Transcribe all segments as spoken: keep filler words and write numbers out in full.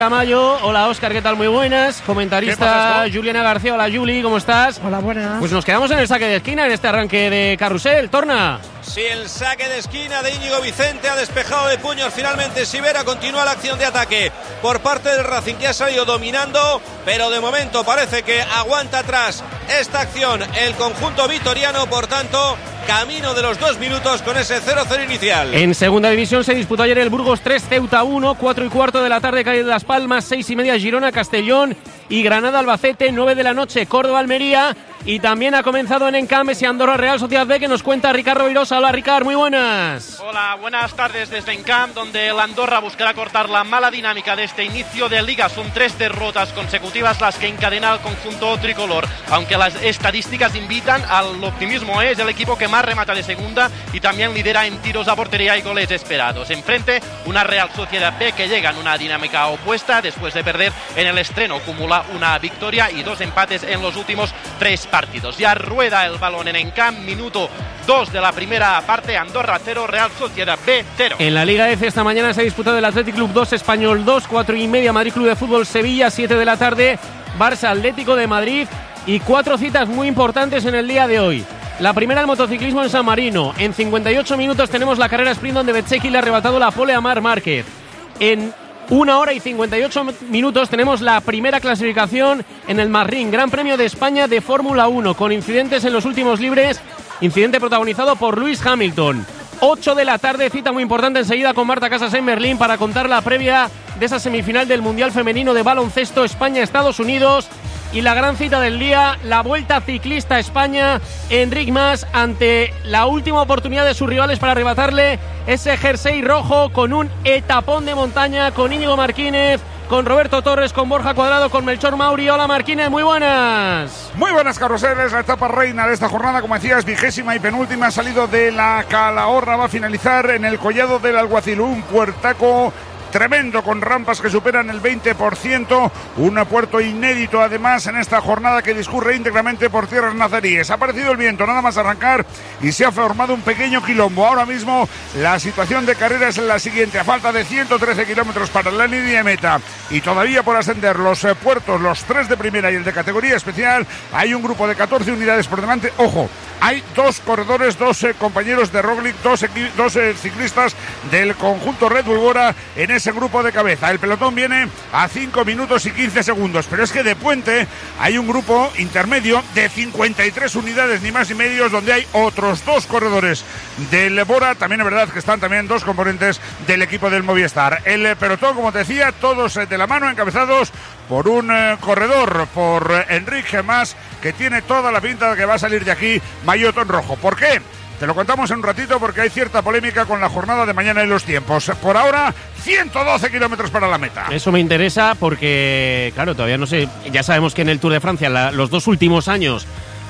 Tamayo, hola Óscar, ¿qué tal? Muy buenas. Comentarista Juliana García, hola Juli, ¿cómo estás? Hola, buenas. Pues nos quedamos en el saque de esquina en este arranque de carrusel, Torna. Sí, el saque de esquina de Íñigo Vicente ha despejado de puños finalmente Sivera, continúa la acción de ataque por parte del Racing que ha salido dominando, pero de momento parece que aguanta atrás esta acción el conjunto vitoriano, por tanto camino de los dos minutos con ese cero cero inicial. En segunda división se disputó ayer el Burgos tres, Ceuta uno, cuatro y cuarto de la tarde Calle de las Palmas, seis y media Girona, Castellón y Granada Albacete, nueve de la noche Córdoba Almería. Y también ha comenzado en Encames y Andorra Real Sociedad B, que nos cuenta Ricardo Virosa. Hola Ricard, muy buenas. Hola, buenas tardes desde Encamp, donde el Andorra buscará cortar la mala dinámica de este inicio de Liga. Son tres derrotas consecutivas las que encadena el conjunto tricolor, aunque las estadísticas invitan al optimismo. Es el equipo que más remata de segunda y también lidera en tiros a portería y goles esperados. Enfrente, una Real Sociedad B que llega en una dinámica opuesta después de perder en el estreno. Acumula una victoria y dos empates en los últimos tres partidos. Ya rueda el balón en Encamp, minuto dos de la primera parte, Andorra cero, Real Sociedad B cero. En la Liga F esta mañana se ha disputado el Athletic Club dos, Español dos, cuatro y media Madrid Club de Fútbol Sevilla, siete de la tarde Barça Atlético de Madrid, y cuatro citas muy importantes en el día de hoy. La primera, el motociclismo en San Marino. En cincuenta y ocho minutos tenemos la carrera sprint donde Bezzecchi le ha arrebatado la pole a Marc Márquez. En Una hora y cincuenta y ocho minutos tenemos la primera clasificación en el Marrín, Gran Premio de España de Fórmula uno, con incidentes en los últimos libres, incidente protagonizado por Lewis Hamilton. ocho de la tarde, cita muy importante enseguida con Marta Casas en Berlín para contar la previa de esa semifinal del Mundial Femenino de Baloncesto España-Estados Unidos. Y la gran cita del día, la Vuelta Ciclista a España, Enric Mas ante la última oportunidad de sus rivales para arrebatarle ese jersey rojo, con un etapón de montaña, con Íñigo Martínez, con Roberto Torres, con Borja Cuadrado, con Melchor Mauri. Hola Martínez, muy buenas. Muy buenas, carruseles. La etapa reina de esta jornada, como decías, vigésima y penúltima, ha salido de la Calahorra, va a finalizar en el Collado del Alguacil, un puertaco tremendo con rampas que superan el veinte por ciento, un puerto inédito además en esta jornada que discurre íntegramente por tierras nazaríes. Ha aparecido el viento nada más arrancar y se ha formado un pequeño quilombo. Ahora mismo la situación de carrera es la siguiente: a falta de ciento trece kilómetros para la línea de meta y todavía por ascender los eh, puertos, los tres de primera y el de categoría especial, hay un grupo de catorce unidades por delante. Ojo, hay dos corredores, dos eh, compañeros de Roglic, dos, dos eh, ciclistas del conjunto Red Bull Bora en ese grupo de cabeza. El pelotón viene a cinco minutos y quince segundos, pero es que de puente hay un grupo intermedio de cincuenta y tres unidades, ni más ni medios, donde hay otros dos corredores del Bora. También es verdad que están también dos componentes del equipo del Movistar. El eh, pelotón, como te decía, todos eh, de la mano, encabezados por un eh, corredor, por eh, Enric Mas, que tiene toda la pinta de que va a salir de aquí maillot rojo. ¿Por qué? Te lo contamos en un ratito, porque hay cierta polémica con la jornada de mañana y los tiempos. Por ahora, ciento doce kilómetros para la meta. Eso me interesa porque, claro, todavía no sé. Ya sabemos que en el Tour de Francia, la, los dos últimos años,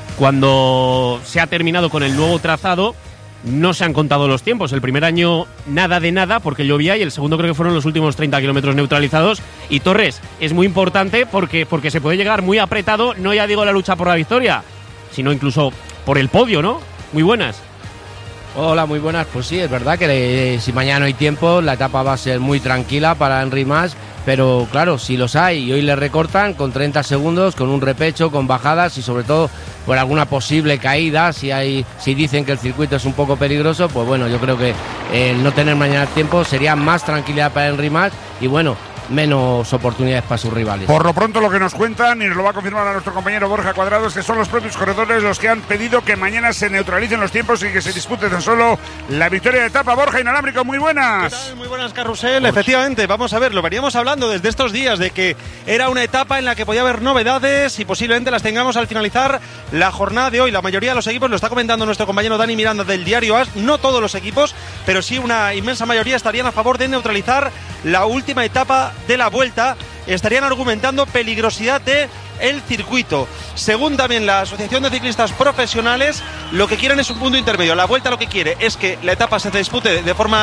cuando se ha terminado con el nuevo trazado, no se han contado los tiempos. El primer año nada de nada porque llovía, y el segundo creo que fueron los últimos treinta kilómetros neutralizados. Y Torres, es muy importante porque, porque se puede llegar muy apretado, no ya digo la lucha por la victoria, sino incluso por el podio, ¿no? Muy buenas. Hola, muy buenas. Pues sí, es verdad que eh, si mañana no hay tiempo, la etapa va a ser muy tranquila para Enric Mas, pero claro, si los hay y hoy le recortan con treinta segundos, con un repecho, con bajadas y sobre todo por alguna posible caída, si hay, si dicen que el circuito es un poco peligroso, pues bueno, yo creo que eh, el no tener mañana tiempo sería más tranquilidad para Enric Mas y bueno, menos oportunidades para sus rivales. Por lo pronto, lo que nos cuentan, y nos lo va a confirmar a nuestro compañero Borja Cuadrado, es que son los propios corredores los que han pedido que mañana se neutralicen los tiempos y que se dispute tan solo la victoria de etapa. Borja Inalámbrico, muy buenas. ¿Qué tal? Muy buenas, Carrusel. Pues efectivamente, vamos a ver, lo veníamos hablando desde estos días de que era una etapa en la que podía haber novedades y posiblemente las tengamos al finalizar la jornada de hoy. La mayoría de los equipos, lo está comentando nuestro compañero Dani Miranda del diario A S, no todos los equipos, pero sí una inmensa mayoría estarían a favor de neutralizar la última etapa de la Vuelta. Estarían argumentando peligrosidad de el circuito. Según también la Asociación de Ciclistas Profesionales, lo que quieren es un punto intermedio. La Vuelta lo que quiere es que la etapa se dispute de forma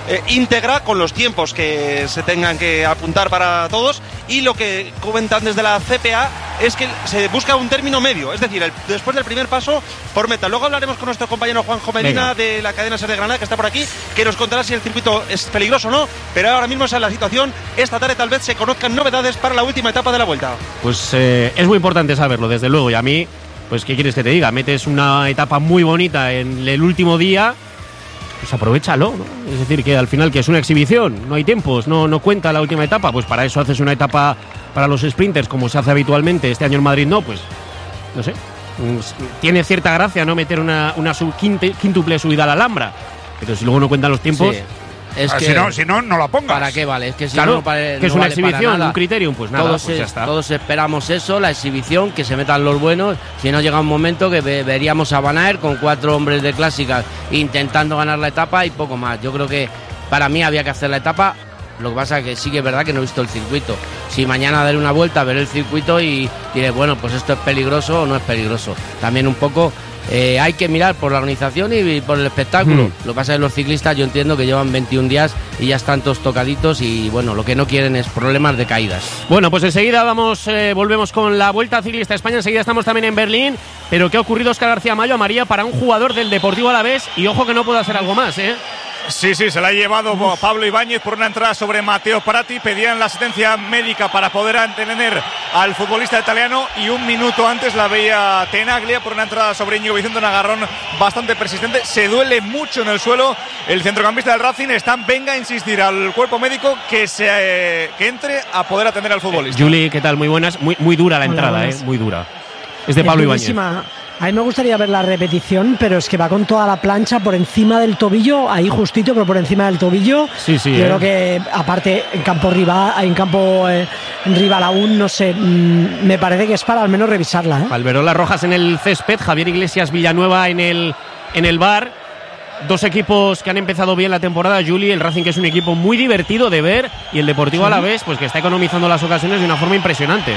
eh, íntegra con los tiempos que se tengan que apuntar para todos, y lo que comentan desde la C P A es que se busca un término medio, es decir, el, después del primer paso por meta. Luego hablaremos con nuestro compañero Juanjo Medina Venga. de la cadena Ser de Granada, que está por aquí, que nos contará si el circuito es peligroso o no, pero ahora mismo esa es la situación. Esta tarde tal vez se conozcan novedades para la última etapa de la Vuelta. Pues eh, es muy importante saberlo, desde luego, y a mí, pues ¿qué quieres que te diga? Metes una etapa muy bonita en el último día, pues aprovechalo, ¿no? Es decir, que al final que es una exhibición, no hay tiempos, no, no cuenta la última etapa, pues para eso haces una etapa para los sprinters como se hace habitualmente. Este año en Madrid no, pues no sé, tiene cierta gracia no meter una, una sub quinte, quíntuple subida a la Alhambra, pero si luego no cuentan los tiempos... Sí. Es ah, que si no, si no, no la pongas. ¿Para qué vale? Es que si claro, no, para, que no es una vale exhibición, un criterium, pues nada, todos, pues ya es, está. Todos esperamos eso, la exhibición, que se metan los buenos. Si no llega un momento que ve, veríamos a Van Aert con cuatro hombres de clásicas intentando ganar la etapa y poco más. Yo creo que para mí había que hacer la etapa. Lo que pasa es que sí que es verdad que no he visto el circuito. Si mañana daré una vuelta, veré el circuito y diré, bueno, pues esto es peligroso o no es peligroso. También un poco eh, hay que mirar por la organización y por el espectáculo. Mm. Lo que pasa es que los ciclistas, yo entiendo que llevan veintiún días y ya están todos tocaditos y, bueno, lo que no quieren es problemas de caídas. Bueno, pues enseguida vamos, eh, volvemos con la Vuelta Ciclista a España. Enseguida estamos también en Berlín. Pero ¿qué ha ocurrido, Óscar García Mayo, a María, para un jugador del Deportivo Alavés? Y ojo que no puede hacer algo más, ¿eh? Sí, sí, se la ha llevado Uf. Pablo Ibáñez por una entrada sobre Matteo Prati. Pedían la asistencia médica para poder antener al futbolista italiano y un minuto antes la veía Tenaglia por una entrada sobre Íñigo Vicente, un agarrón bastante persistente. Se duele mucho en el suelo el centrocampista del Racing. Están, venga a insistir al cuerpo médico que se eh, que entre a poder atender al futbolista. Juli, ¿qué tal? Muy buenas. Muy, muy dura la Hola, entrada, eh, muy dura. Es de Pablo Ibáñez. A mí me gustaría ver la repetición, pero es que va con toda la plancha por encima del tobillo, ahí justito, pero por encima del tobillo. Sí, sí. Yo eh. creo que, aparte, en campo rival, en campo eh, rival aún, no sé, mmm, me parece que es para al menos revisarla. ¿eh? Alberola Rojas en el césped, Javier Iglesias Villanueva en el, en el bar. Dos equipos que han empezado bien la temporada, Juli, el Racing, que es un equipo muy divertido de ver, y el Deportivo sí. Alavés, pues que está economizando las ocasiones de una forma impresionante.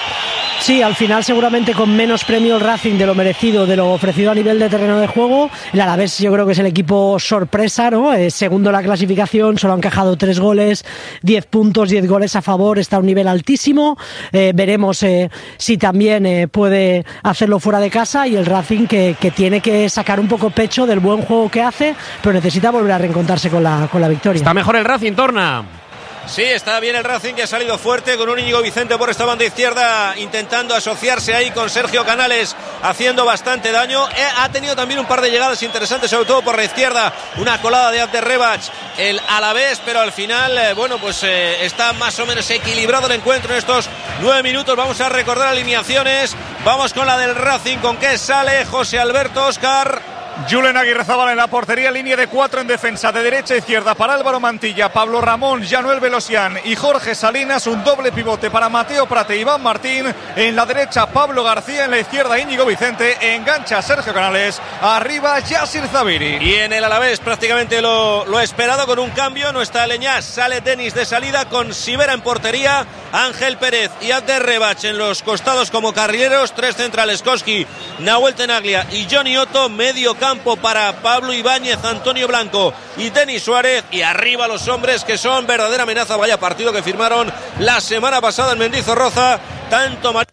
Sí, al final seguramente con menos premio el Racing de lo merecido, de lo ofrecido a nivel de terreno de juego. El Alavés yo creo que es el equipo sorpresa, ¿no? Eh, segundo en la clasificación, solo han encajado tres goles, diez puntos, diez goles a favor, está a un nivel altísimo. Eh, veremos eh, si también eh, puede hacerlo fuera de casa, y el Racing que, que tiene que sacar un poco pecho del buen juego que hace, pero necesita volver a reencontrarse con la, con la victoria. Está mejor el Racing, Torna. Sí, está bien el Racing, que ha salido fuerte con un Íñigo Vicente por esta banda izquierda, intentando asociarse ahí con Sergio Canales, haciendo bastante daño. Eh, ha tenido también un par de llegadas interesantes, sobre todo por la izquierda, una colada de Abder Rebach, el Alavés, pero al final, eh, bueno, pues eh, está más o menos equilibrado el encuentro en estos nueve minutos. Vamos a recordar alineaciones, vamos con la del Racing, con qué sale José Alberto, Óscar. Julen Aguirrezábal en la portería, línea de cuatro en defensa, de derecha a izquierda para Álvaro Mantilla, Pablo Ramón, Januel Velosian y Jorge Salinas, un doble pivote para Mateo Prate y Iván Martín, en la derecha Pablo García, en la izquierda Íñigo Vicente, engancha Sergio Canales, arriba Yasir Zabiri. Y en el Alavés prácticamente lo, lo esperado, con un cambio, no está Leñás, sale Denis de salida con Sivera en portería, Ángel Pérez y Abder Rebach en los costados como carrileros, tres centrales, Koski, Nahuel Tenaglia y Johnny Otto, medio campo para Pablo Ibáñez, Antonio Blanco y Denis Suárez, y arriba los hombres que son verdadera amenaza. Vaya partido que firmaron la semana pasada en Mendizorroza, tanto Mar-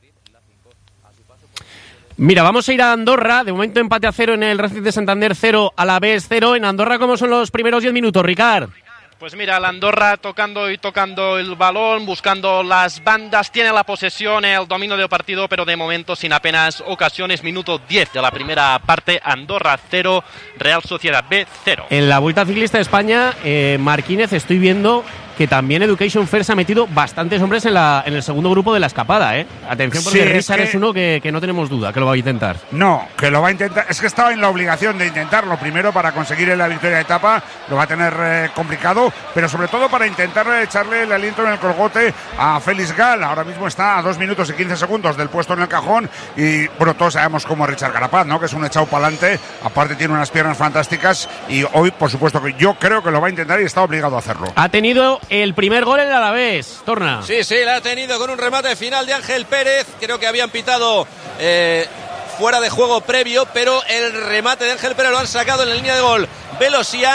Mira, vamos a ir a Andorra. De momento empate a cero en el Racing de Santander, cero Alavés cero. En Andorra, ¿cómo son los primeros diez minutos, Ricard? Pues mira, la Andorra tocando y tocando el balón, buscando las bandas, tiene la posesión, el dominio del partido, pero de momento sin apenas ocasiones. Minuto diez de la primera parte, Andorra cero, Real Sociedad B cero. En la Vuelta Ciclista de España, eh, Marquínez, estoy viendo que también Education First ha metido bastantes hombres en, la, en el segundo grupo de la escapada, ¿eh? Atención, porque sí, Richard es, que... es uno que, que no tenemos duda que lo va a intentar. No, que lo va a intentar. Es que estaba en la obligación de intentarlo primero para conseguir la victoria de etapa. Lo va a tener eh, complicado, pero sobre todo para intentar echarle el aliento en el colgote a Félix Gal. Ahora mismo está a dos minutos y quince segundos del puesto en el cajón. Y bueno, todos sabemos cómo es Richard Carapaz, ¿no? Que es un echado para adelante. Aparte tiene unas piernas fantásticas. Y hoy, por supuesto, que yo creo que lo va a intentar y está obligado a hacerlo. Ha tenido el primer gol en el Alavés, Torna. Sí, sí, la ha tenido con un remate final de Ángel Pérez. Creo que habían pitado eh, fuera de juego previo, pero el remate de Ángel Pérez lo han sacado en la línea de gol Velosian.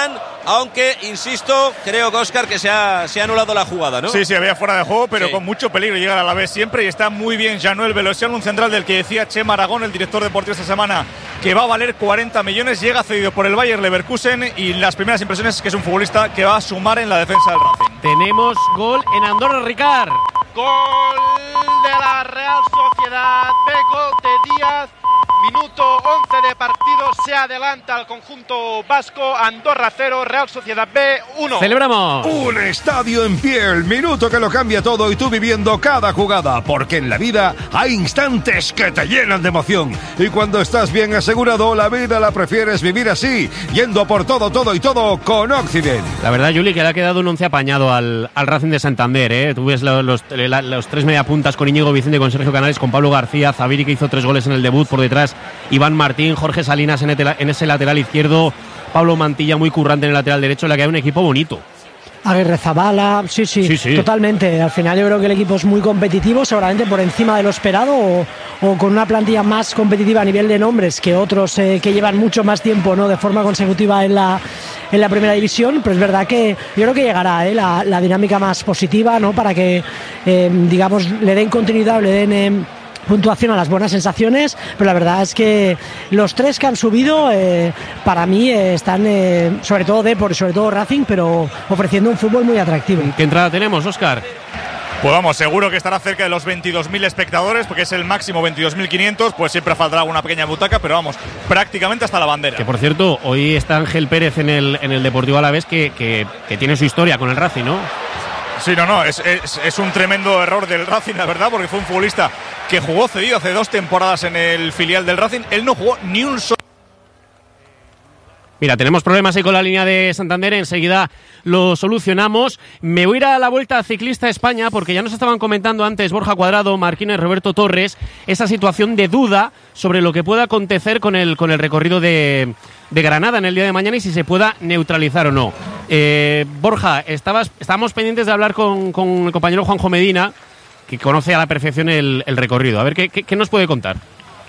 aunque, insisto, creo que Óscar que se ha, se ha anulado la jugada, ¿no? Sí, sí, había fuera de juego, pero sí. con mucho peligro llegar a la vez siempre, y está muy bien Januel Velosian, un central del que decía Chema Aragón, el director deportivo esta semana, que va a valer cuarenta millones, llega cedido por el Bayer Leverkusen, y las primeras impresiones es que es un futbolista que va a sumar en la defensa del Racing. Tenemos gol en Andorra, Ricard. Gol de la Real Sociedad, B, gol de Díaz. Minuto once de partido, se adelanta al conjunto vasco. Andorra cero, Real Sociedad B uno. Celebramos. Un estadio en pie, el minuto que lo cambia todo y tú viviendo cada jugada, porque en la vida hay instantes que te llenan de emoción y cuando estás bien asegurado, la vida la prefieres vivir así, yendo por todo, todo y todo con Occident. La verdad, Juli, que le ha quedado un once apañado al, al Racing de Santander, ¿eh? Tú ves los, los, los tres mediapuntas con Íñigo Vicente, con Sergio Canales, con Pablo García, Zabiri, que hizo tres goles en el debut, por detrás Iván Martín, Jorge Salinas en, el, en ese lateral izquierdo, Pablo Mantilla muy currante en el lateral derecho, la que hay un equipo bonito. Aguirre Zabala, sí, sí, sí, sí, totalmente. Al final yo creo que el equipo es muy competitivo, seguramente por encima de lo esperado o, o con una plantilla más competitiva a nivel de nombres que otros eh, que llevan mucho más tiempo, ¿no?, de forma consecutiva en la, en la primera división, pero es verdad que yo creo que llegará eh, la, la dinámica más positiva, ¿no?, para que, eh, digamos, le den continuidad, le den... Eh, puntuación a las buenas sensaciones, pero la verdad es que los tres que han subido eh, para mí eh, están eh, sobre todo Depor y sobre todo Racing, pero ofreciendo un fútbol muy atractivo. ¿Qué entrada tenemos, Óscar? Pues vamos, seguro que estará cerca de los veintidós mil espectadores, porque es el máximo veintidós mil quinientos, pues siempre faltará una pequeña butaca, pero vamos, prácticamente hasta la bandera. Que por cierto, hoy está Ángel Pérez en el, en el Deportivo Alavés, que, que, que tiene su historia con el Racing, ¿no? Sí, no, no, es, es, es un tremendo error del Racing, la verdad, porque fue un futbolista que jugó cedido hace dos temporadas en el filial del Racing. Él no jugó ni un solo. Mira, tenemos problemas ahí con la línea de Santander, enseguida lo solucionamos. Me voy a ir a la Vuelta Ciclista España, porque ya nos estaban comentando antes Borja Cuadrado, Marquínez, Roberto Torres, esa situación de duda sobre lo que pueda acontecer con el, con el recorrido de, de Granada en el día de mañana y si se pueda neutralizar o no. Eh, Borja, estabas, estábamos pendientes de hablar con, con el compañero Juanjo Medina, que conoce a la perfección el, el recorrido. A ver, ¿qué, qué, qué nos puede contar?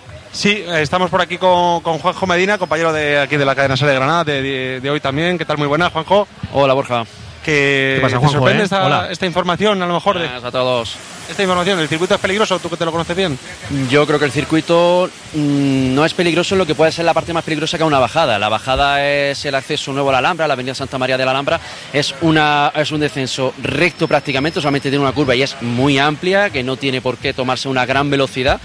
Sí, estamos por aquí con, con Juanjo Medina, compañero de aquí de la cadena SER de Granada, de, de, de hoy también. ¿Qué tal? Muy buenas, Juanjo. Hola, Borja. Que ¿Qué pasa, ¿te Juanjo, sorprende eh? esta, esta información, a lo mejor? Buenas de, a todos. Esta información, ¿el circuito es peligroso? ¿Tú que te lo conoces bien? Yo creo que el circuito mmm, no es peligroso en lo que puede ser la parte más peligrosa que una bajada. La bajada es el acceso nuevo a la Alhambra, la avenida Santa María de la Alhambra. Es, una, es un descenso recto prácticamente, solamente tiene una curva y es muy amplia, que no tiene por qué tomarse una gran velocidad.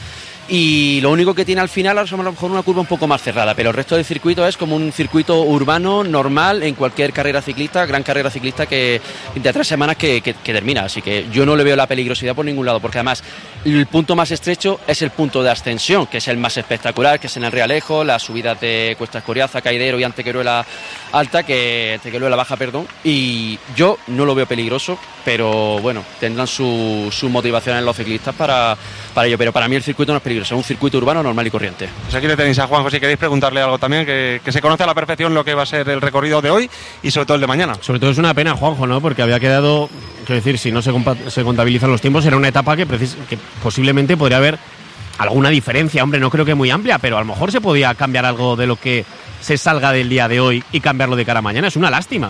Y lo único que tiene al final es a lo mejor una curva un poco más cerrada, pero el resto del circuito es como un circuito urbano normal en cualquier carrera ciclista, gran carrera ciclista que de tres semanas que, que, que termina, así que yo no le veo la peligrosidad por ningún lado, porque además el punto más estrecho es el punto de ascensión, que es el más espectacular, que es en el Realejo, las subidas de Cuesta Escoriaza, Caidero y Antequeruela Alta, que Antequeruela Baja, perdón, y yo no lo veo peligroso, pero bueno, tendrán su, su motivación en los ciclistas para, para ello, pero para mí el circuito no es peligroso, es un circuito urbano normal y corriente. Pues aquí le tenéis a Juanjo si queréis preguntarle algo también, que, que se conoce a la perfección lo que va a ser el recorrido de hoy y sobre todo el de mañana. Sobre todo es una pena, Juanjo, ¿no? Porque había quedado, quiero decir, si no se, compa- se contabilizan los tiempos, era una etapa que, precis- que posiblemente podría haber alguna diferencia, hombre, no creo que muy amplia, pero a lo mejor se podía cambiar algo de lo que se salga del día de hoy y cambiarlo de cara a mañana. Es una lástima.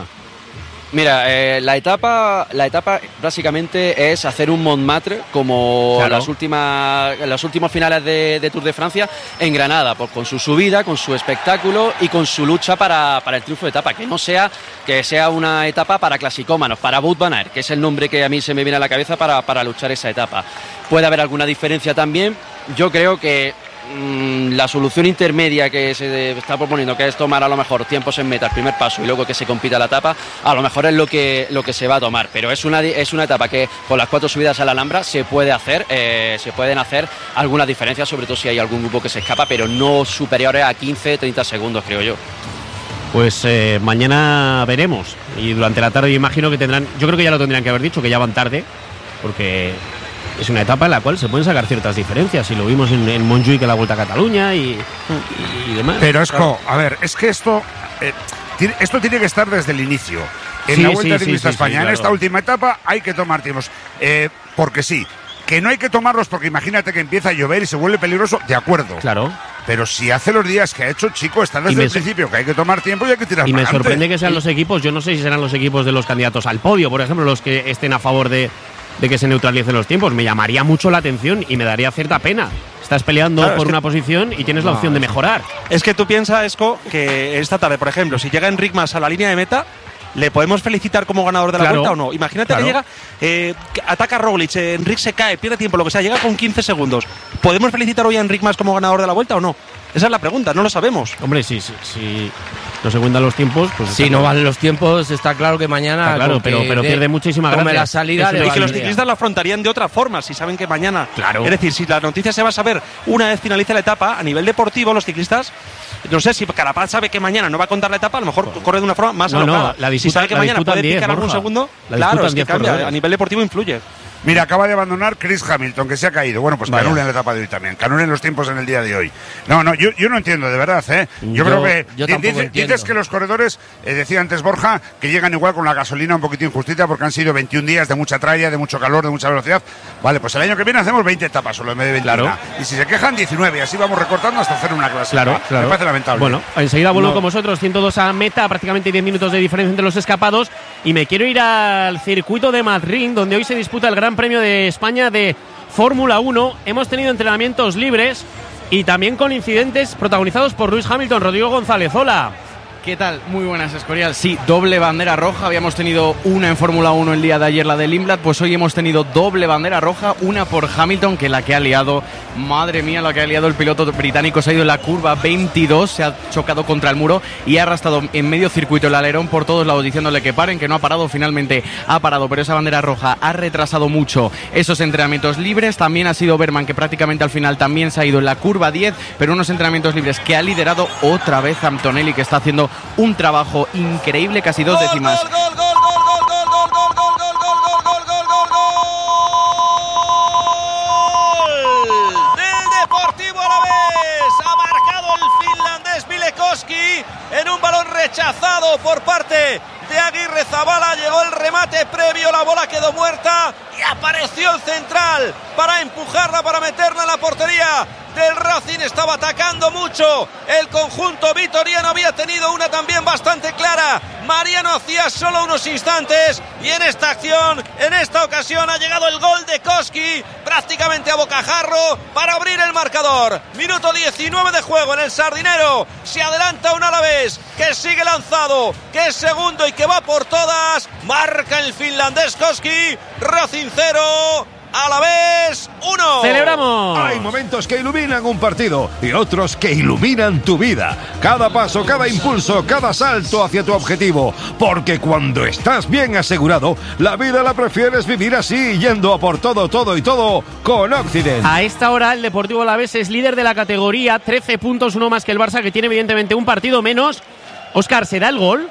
Mira, eh, la etapa la etapa básicamente es hacer un Montmartre como Claro. las últimas los últimos finales de, de Tour de Francia en Granada, pues con su subida, con su espectáculo y con su lucha para, para el triunfo de etapa, que no sea que sea una etapa para clasicómanos, para Wout van Aert, que es el nombre que a mí se me viene a la cabeza para, para luchar esa etapa. Puede haber alguna diferencia también. Yo creo que la solución intermedia que se está proponiendo, que es tomar a lo mejor tiempos en meta, el primer paso y luego que se compita la etapa, a lo mejor es lo que lo que se va a tomar, pero es una es una etapa que con las cuatro subidas a la Alhambra se puede hacer, eh, se pueden hacer algunas diferencias, sobre todo si hay algún grupo que se escapa, pero no superiores a quince treinta segundos, creo yo. Pues eh, mañana veremos, y durante la tarde yo imagino que tendrán, yo creo que ya lo tendrían que haber dicho, que ya van tarde, porque es una etapa en la cual se pueden sacar ciertas diferencias, y lo vimos en, en Montjuic, en la Vuelta a Cataluña y, y, y demás. Pero es claro. a ver, es que esto eh, tiene, esto tiene que estar desde el inicio. En Sí, la Vuelta sí, Ciclista sí, sí, España, sí, en claro. esta última etapa hay que tomar tiempos. Eh, porque sí, que no hay que tomarlos porque imagínate que empieza a llover y se vuelve peligroso, de acuerdo. Claro. pero si hace los días que ha hecho, chico, está desde me el so- principio, que hay que tomar tiempo y hay que tirar Y me para sorprende adelante. que sean los equipos, yo no sé si serán los equipos de los candidatos al podio, por ejemplo, los que estén a favor de, de que se neutralicen los tiempos. Me llamaría mucho la atención y me daría cierta pena. Estás peleando Claro, por es que- una posición y tienes la No, opción de eso- mejorar. Es que tú piensas, Esco, que esta tarde, por ejemplo, si llega Enric Mas a la línea de meta, ¿le podemos felicitar como ganador de la Claro, vuelta o no? Imagínate claro. que llega, eh, que ataca a Roglic, eh, Enric se cae, pierde tiempo, lo que sea, llega con quince segundos. ¿Podemos felicitar hoy a Enric Mas como ganador de la vuelta o no? Esa es la pregunta, no lo sabemos. Hombre, sí, sí, sí. No se cuentan los tiempos, pues Si está no claro. valen los tiempos, está claro que mañana. Está claro, con pero- que pero dé- pierde muchísima tome gracia. la salida Eso le te Y va que los valdría. ciclistas lo afrontarían de otra forma, si saben que mañana. Claro. Es decir, si la noticia se va a saber una vez finalice la etapa, a nivel deportivo, los ciclistas. No sé si Carapaz sabe que mañana no va a contar la etapa, a lo mejor corre de una forma más No, no, alocada. la si disputa- sabe que la mañana disputan puede diez, picar algún Borja. segundo, La claro, disputan es que diez cambia. corredores. A nivel deportivo influye. Mira, acaba de abandonar Chris Hamilton, que se ha caído. Bueno, pues Vaya. Canuren en la etapa de hoy también. Canuren los tiempos en el día de hoy. No, no, yo, yo no entiendo, de verdad, ¿eh? Yo, Yo- creo que yo di- tampoco dice- entiendo. dices que los corredores, eh, decía antes Borja, que llegan igual con la gasolina un poquitín justita porque han sido veintiún días de mucha tralla, de mucho calor, de mucha velocidad. Vale, pues el año que viene hacemos veinte etapas solo en vez de veintiuno. Claro. Y si se quejan, diecinueve. Así vamos recortando hasta hacer una clase. Claro, claro. Me parece lamentable. Bueno, enseguida vuelvo No. con vosotros, ciento dos a meta, prácticamente diez minutos de diferencia entre los escapados. Y me quiero ir al circuito de Madrid, donde hoy se disputa el Gran Premio de España de Fórmula uno. Hemos tenido entrenamientos libres y también con incidentes protagonizados por Lewis Hamilton. Rodrigo González, hola. ¿Qué tal? Muy buenas, Escorial. Sí, doble bandera roja. Habíamos tenido una en Fórmula uno el día de ayer, la de Limblad. Pues hoy hemos tenido doble bandera roja. Una por Hamilton, que la que ha liado, madre mía, la que ha liado el piloto británico. Se ha ido en la curva veintidós, se ha chocado contra el muro y ha arrastrado en medio circuito el alerón por todos lados, diciéndole que paren, que no ha parado. Finalmente ha parado, pero esa bandera roja ha retrasado mucho esos entrenamientos libres. También ha sido Berman, que prácticamente al final también se ha ido en la curva diez, pero unos entrenamientos libres que ha liderado otra vez Antonelli, que está haciendo un trabajo increíble, casi dos décimas. Gol, gol, gol, gol, gol, gol, gol, gol, gol, gol, gol, gol, gol, gol, gol del Deportivo Alavés. Ha marcado el finlandés Vilekoski en un balón rechazado por parte de Aguirre Zabala. Llegó el remate previo, la bola quedó muerta y apareció el central para empujarla, para meterla en la portería del Racing. Estaba atacando mucho el conjunto vitoriano, había tenido una también bastante clara Mariano hacía solo unos instantes, y en esta acción, en esta ocasión ha llegado el gol de Koski prácticamente a bocajarro para abrir el marcador. Minuto diecinueve de juego en el Sardinero. Se adelanta un Alavés que sigue lanzado, que es segundo y que va por todas. Marca el finlandés Koski. Racing cero, Alavés uno. ¡Celebramos! Hay momentos que iluminan un partido y otros que iluminan tu vida. Cada paso, cada impulso, cada salto hacia tu objetivo. Porque cuando estás bien asegurado, la vida la prefieres vivir así, yendo a por todo, todo y todo con Occident. A esta hora el Deportivo Alavés es líder de la categoría, trece puntos, uno más que el Barça, que tiene evidentemente un partido menos. Óscar, ¿será el gol?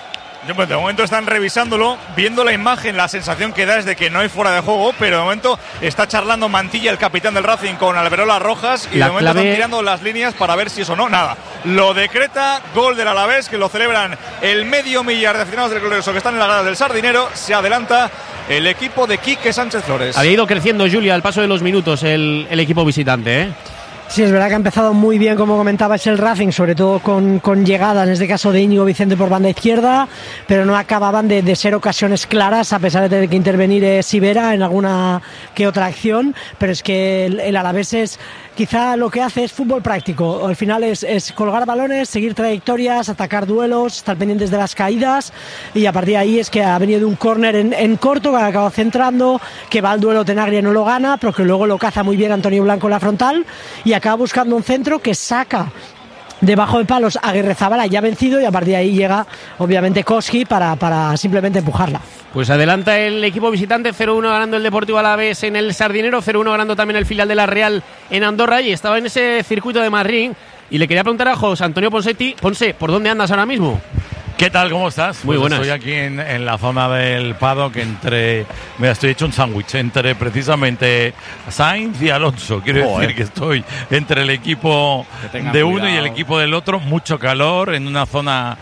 De momento están revisándolo, viendo la imagen, la sensación que da es de que no hay fuera de juego, pero de momento está charlando Mantilla, el capitán del Racing, con Alberola Rojas, y La de momento clave- están tirando las líneas para ver si eso no, nada. Lo decreta, gol del Alavés, que lo celebran el medio millar de aficionados del Glorioso que están en la grada del Sardinero. Se adelanta el equipo de Quique Sánchez Flores. Había ido creciendo, Julia, al paso de los minutos el, el equipo visitante, ¿eh? Sí, es verdad que ha empezado muy bien, como comentabas, el Racing, sobre todo con, con llegadas, en este caso de Íñigo Vicente por banda izquierda, pero no acababan de, de ser ocasiones claras, a pesar de tener que intervenir eh, Sivera en alguna que otra acción, pero es que el, el Alavés es, quizá lo que hace es fútbol práctico. Al final es, es colgar balones, seguir trayectorias, atacar duelos, estar pendientes de las caídas, y a partir de ahí es que ha venido de un córner en, en corto, que ha acabado centrando, que va al duelo Tenaglia, no lo gana, pero que luego lo caza muy bien Antonio Blanco en la frontal, y acaba buscando un centro que saca debajo de palos a Aguirre Zabala, ya vencido, y a partir de ahí llega obviamente Koski para, para simplemente empujarla. Pues adelanta el equipo visitante, cero uno ganando el Deportivo Alavés en el Sardinero, cero uno ganando también el filial de la Real en Andorra, y estaba en ese circuito de Madrid. Y le quería preguntar a José Antonio Ponsetti, Ponce, ¿por dónde andas ahora mismo? ¿Qué tal? ¿Cómo estás? Muy pues buenas. Estoy aquí en, en la zona del paddock entre... Mira, estoy hecho un sándwich entre precisamente Sainz y Alonso. Quiero Joder. decir que estoy entre el equipo de uno y el equipo del otro. Mucho calor en una zona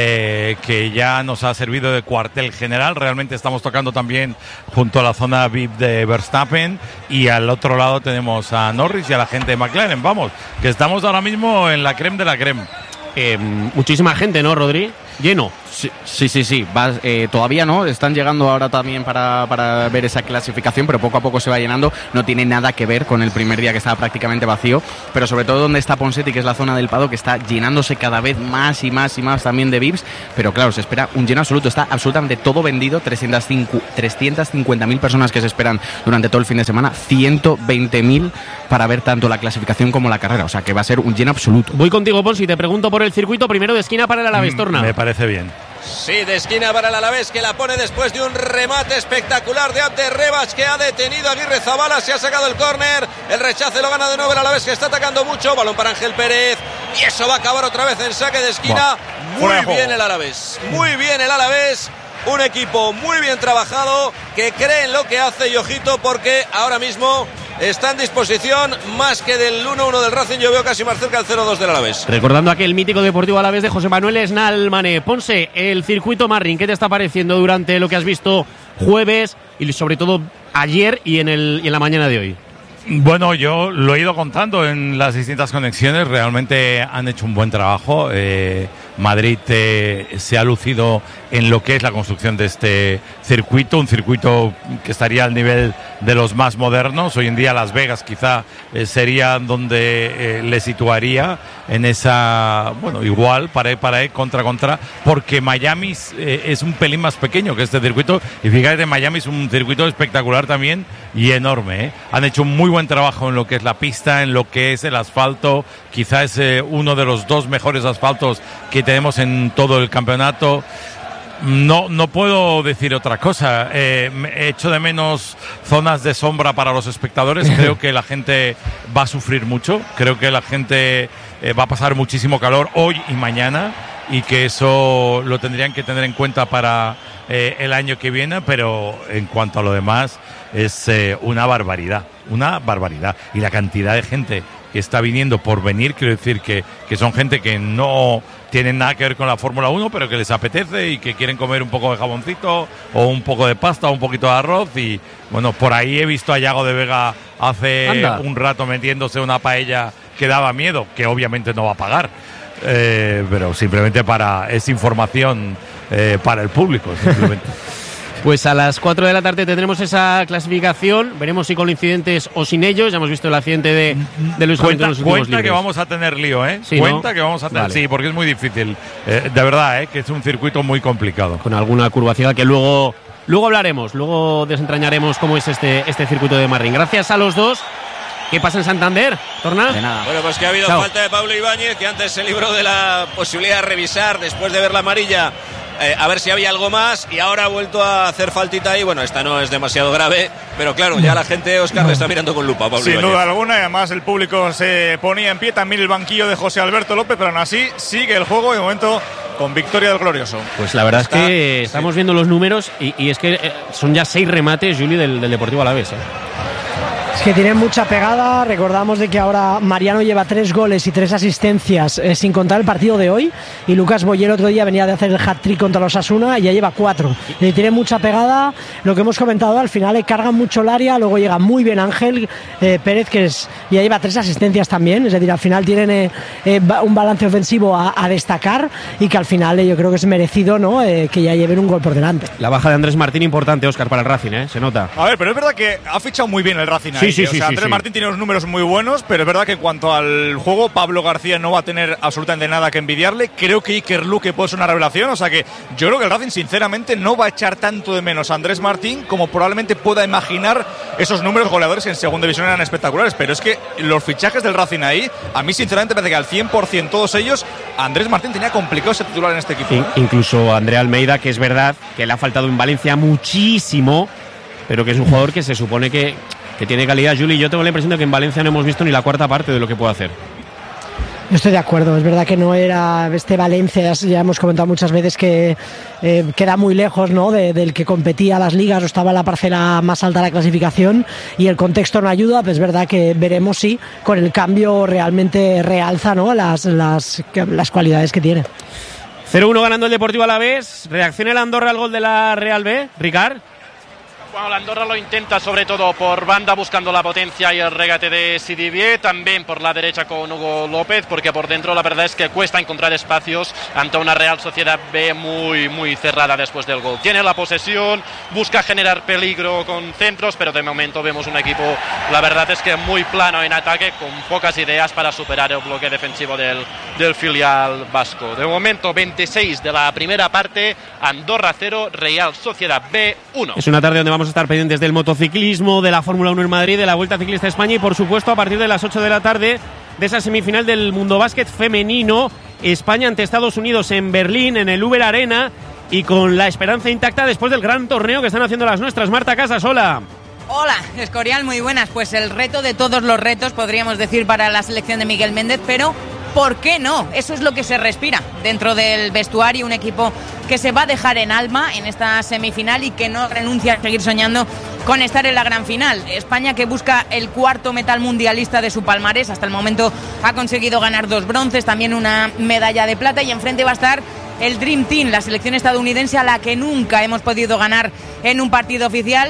eh, que ya nos ha servido de cuartel general. Realmente estamos tocando también junto a la zona V I P de Verstappen. Y al otro lado tenemos a Norris y a la gente de McLaren. Vamos, que estamos ahora mismo en la creme de la creme. Eh, muchísima gente, ¿no, Rodri? Lleno. Sí, sí, sí. sí. Vas, eh, todavía no, están llegando ahora también para, para ver esa clasificación, pero poco a poco se va llenando. No tiene nada que ver con el primer día que estaba prácticamente vacío, pero sobre todo donde está Ponseti, que es la zona del paddock, que está llenándose cada vez más y más y más también de V I Ps, pero claro, se espera un lleno absoluto. Está absolutamente todo vendido, trescientas cincuenta mil personas que se esperan durante todo el fin de semana, ciento veinte mil para ver tanto la clasificación como la carrera, o sea que va a ser un lleno absoluto. Voy contigo, Ponsi, te pregunto por el circuito primero de esquina para el Alavés, Torna. Me parece bien. Sí, de esquina para el Alavés, que la pone después de un remate espectacular de Abde Rebach, que ha detenido a Aguirre Zabala, se ha sacado el córner, el rechace lo gana de nuevo el Alavés, que está atacando mucho, balón para Ángel Pérez, y eso va a acabar otra vez en saque de esquina. Muy bien el Alavés, muy bien el Alavés, un equipo muy bien trabajado, que cree en lo que hace, y ojito, porque ahora mismo está en disposición más que del uno uno del Racing. Yo veo casi más cerca el cero dos del Alavés. Recordando aquel mítico Deportivo Alavés de José Manuel Esnalmane. Ponce, el circuito Marrin, ¿qué te está pareciendo durante lo que has visto jueves y sobre todo ayer y en, el, y en la mañana de hoy? Bueno, yo lo he ido contando en las distintas conexiones. Realmente han hecho un buen trabajo. Eh, Madrid eh, se ha lucido en lo que es la construcción de este circuito, un circuito que estaría al nivel de los más modernos. Hoy en día Las Vegas quizá eh, sería donde eh, le situaría en esa, bueno, igual, para para contra contra, porque Miami eh, es un pelín más pequeño que este circuito, y fíjate, Miami es un circuito espectacular también y enorme, ¿eh? Han hecho un muy buen trabajo en lo que es la pista, en lo que es el asfalto. Quizá es eh, uno de los dos mejores asfaltos que tenemos en todo el campeonato. No, no puedo decir otra cosa. Eh, he hecho de menos zonas de sombra para los espectadores. Creo que la gente va a sufrir mucho. Creo que la gente eh, va a pasar muchísimo calor hoy y mañana, y que eso lo tendrían que tener en cuenta para eh, el año que viene. Pero en cuanto a lo demás, es eh, una barbaridad, una barbaridad. Y la cantidad de gente que está viniendo por venir, quiero decir que, que son gente que no tienen nada que ver con la Fórmula uno, pero que les apetece y que quieren comer un poco de jaboncito o un poco de pasta o un poquito de arroz. Y bueno, por ahí he visto a Yago de Vega hace Anda. un rato metiéndose una paella que daba miedo, que obviamente no va a pagar, eh, pero simplemente para es información eh, para el público, simplemente. Pues a las cuatro de la tarde tendremos esa clasificación. Veremos si con incidentes o sin ellos. Ya hemos visto el accidente de, de Luis Hamilton Cuenta, en los últimos cuenta que libres. vamos a tener lío, ¿eh? Sí, cuenta ¿no? que vamos a tener, Vale. sí, porque es muy difícil. Eh, de verdad, ¿eh? Que es un circuito muy complicado. Con alguna curva ciega que luego, luego hablaremos, luego desentrañaremos cómo es este, este circuito de Marrin. Gracias a los dos. ¿Qué pasa en Santander, Torna? De nada. Bueno, pues que ha habido Chao. falta de Pablo Ibáñez, que antes se libró de la posibilidad de revisar después de ver la amarilla, eh, a ver si había algo más, y ahora ha vuelto a hacer faltita ahí. Bueno, esta no es demasiado grave, pero claro, ya la gente, Óscar, le está mirando con lupa a Pablo Sin Ibáñez. duda alguna, y además el público se ponía en pie, también el banquillo de José Alberto López, pero aún así sigue el juego, de momento con victoria del glorioso. Pues la verdad Está- es que estamos viendo los números y, y es que eh, son ya seis remates, Juli, del, del Deportivo Alavés, ¿eh? Es que tienen mucha pegada. Recordamos de que ahora Mariano lleva tres goles y tres asistencias, eh, sin contar el partido de hoy, y Lucas Boyer otro día venía de hacer el hat-trick contra los Osasuna y ya lleva cuatro. Y tiene mucha pegada. Lo que hemos comentado, al final le cargan mucho el área, luego llega muy bien Ángel eh, Pérez, que es, ya lleva tres asistencias también. Es decir, al final tienen eh, eh, un balance ofensivo a, a destacar, y que al final eh, yo creo que es merecido, ¿no? Eh, que ya lleven un gol por delante. La baja de Andrés Martín importante, Óscar, para el Racing, ¿eh? Se nota. A ver, pero es verdad que ha fichado muy bien el Racing ahí. Sí, sí, o sí, sea, sí, Andrés sí. Martín tiene unos números muy buenos, pero es verdad que en cuanto al juego, Pablo García no va a tener absolutamente nada que envidiarle. Creo que Iker Luque puede ser una revelación, o sea que yo creo que el Racing sinceramente no va a echar tanto de menos a Andrés Martín como probablemente pueda imaginar. Esos números goleadores en segunda división eran espectaculares, pero es que los fichajes del Racing ahí, a mí sinceramente me parece que al cien por ciento todos ellos, Andrés Martín tenía complicado ser titular en este equipo. In- incluso Andrea Almeida, que es verdad que le ha faltado en Valencia muchísimo, pero que es un jugador que se supone que, que tiene calidad. Juli, yo tengo la impresión de que en Valencia no hemos visto ni la cuarta parte de lo que puede hacer. Yo estoy de acuerdo, es verdad que no era este Valencia, ya hemos comentado muchas veces que eh, queda muy lejos, ¿no?, de, del que competía a las ligas o estaba en la parcela más alta de la clasificación, y el contexto no ayuda. Pues es verdad que veremos si con el cambio realmente realza, ¿no?, las, las, las cualidades que tiene. cero uno ganando el Deportivo Alavés. Reacciona el Andorra al gol de la Real B, Ricard. Bueno, la Andorra lo intenta sobre todo por banda, buscando la potencia y el regate de Sidibié, también por la derecha con Hugo López, porque por dentro la verdad es que cuesta encontrar espacios ante una Real Sociedad B muy, muy cerrada después del gol. Tiene la posesión, busca generar peligro con centros, pero de momento vemos un equipo, la verdad es que muy plano en ataque, con pocas ideas para superar el bloque defensivo del, del filial vasco. De momento veintiséis de la primera parte, Andorra cero, Real Sociedad B uno. Es una tarde donde vamos a estar pendientes del motociclismo, de la Fórmula uno en Madrid, de la Vuelta Ciclista a España y por supuesto a partir de las ocho de la tarde de esa semifinal del Mundo Básquet femenino, España ante Estados Unidos en Berlín, en el Uber Arena, y con la esperanza intacta después del gran torneo que están haciendo las nuestras. Marta Casasola. Hola, Escorial, muy buenas. Pues el reto de todos los retos, podríamos decir, para la selección de Miguel Méndez, pero ¿por qué no? Eso es lo que se respira dentro del vestuario, un equipo que se va a dejar en alma en esta semifinal y que no renuncia a seguir soñando con estar en la gran final. España, que busca el cuarto metal mundialista de su palmarés, hasta el momento ha conseguido ganar dos bronces, también una medalla de plata, y enfrente va a estar el Dream Team, la selección estadounidense, a la que nunca hemos podido ganar en un partido oficial.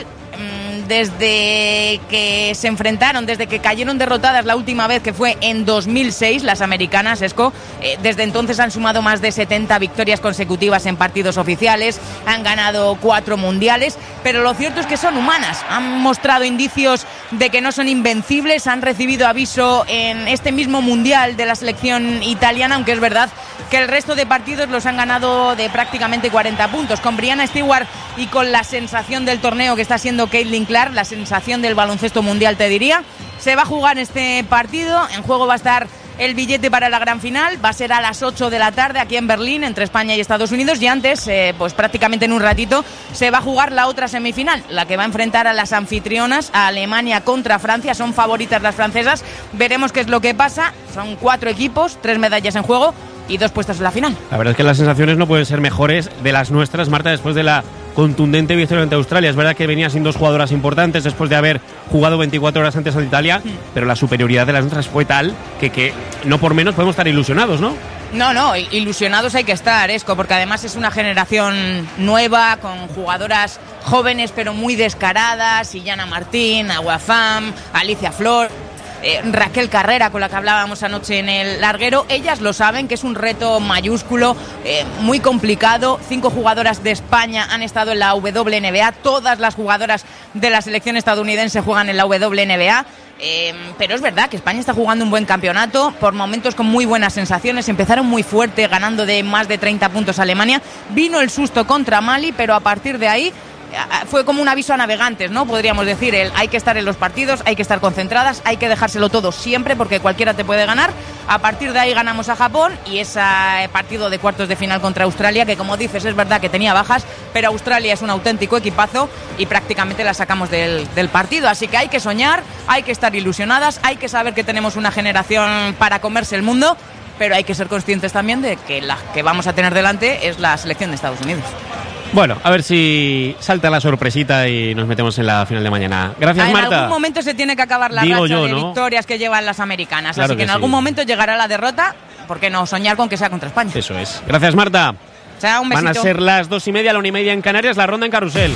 Desde que se enfrentaron, desde que cayeron derrotadas la última vez, que fue en dos mil seis, las americanas, Esco, eh, desde entonces han sumado más de setenta victorias consecutivas en partidos oficiales, han ganado cuatro mundiales, pero lo cierto es que son humanas, han mostrado indicios de que no son invencibles, han recibido aviso en este mismo mundial de la selección italiana, aunque es verdad que el resto de partidos los han ganado de prácticamente cuarenta puntos, con Brianna Stewart y con la sensación del torneo que está siendo Caitlin Clark, la sensación del baloncesto mundial, te diría. Se va a jugar este partido, en juego va a estar el billete para la gran final, va a ser a las ocho de la tarde aquí en Berlín, entre España y Estados Unidos, y antes, eh, pues prácticamente en un ratito, se va a jugar la otra semifinal, la que va a enfrentar a las anfitrionas, a Alemania contra Francia. Son favoritas las francesas, veremos qué es lo que pasa. Son cuatro equipos, tres medallas en juego y dos puestos en la final. La verdad es que las sensaciones no pueden ser mejores de las nuestras, Marta, después de la contundente victoria ante Australia. Es verdad que venía sin dos jugadoras importantes después de haber jugado veinticuatro horas antes ante Italia, mm. pero la superioridad de las nuestras fue tal que, que no por menos podemos estar ilusionados, ¿no? No, no, ilusionados hay que estar, Esco, porque además es una generación nueva, con jugadoras jóvenes pero muy descaradas, Illana Martín, Aguafam, Alicia Flor, Eh, Raquel Carrera, con la que hablábamos anoche en el larguero. Ellas lo saben, que es un reto mayúsculo, eh, muy complicado. Cinco jugadoras de España han estado en la W N B A, todas las jugadoras de la selección estadounidense juegan en la W N B A. Eh, pero es verdad que España está jugando un buen campeonato, por momentos con muy buenas sensaciones. Empezaron muy fuerte, ganando de más de treinta puntos a Alemania. Vino el susto contra Mali, pero a partir de ahí fue como un aviso a navegantes, ¿no? Podríamos decir, el, hay que estar en los partidos, hay que estar concentradas, hay que dejárselo todo siempre, porque cualquiera te puede ganar. A partir de ahí ganamos a Japón, y ese partido de cuartos de final contra Australia, que como dices es verdad que tenía bajas, pero Australia es un auténtico equipazo y prácticamente la sacamos del, del partido. Así que hay que soñar, hay que estar ilusionadas, hay que saber que tenemos una generación para comerse el mundo, pero hay que ser conscientes también de que la que vamos a tener delante es la selección de Estados Unidos. Bueno, a ver si salta la sorpresita y nos metemos en la final de mañana. Gracias, en Marta. En algún momento se tiene que acabar la Digo racha yo, de ¿no? victorias que llevan las americanas. Claro así que, que en sí. algún momento llegará la derrota. ¿Por qué no soñar con que sea contra España? Eso es. Gracias, Marta. Chao, un besito. Van a ser las dos y media, la una y media en Canarias, la ronda en Carrusel.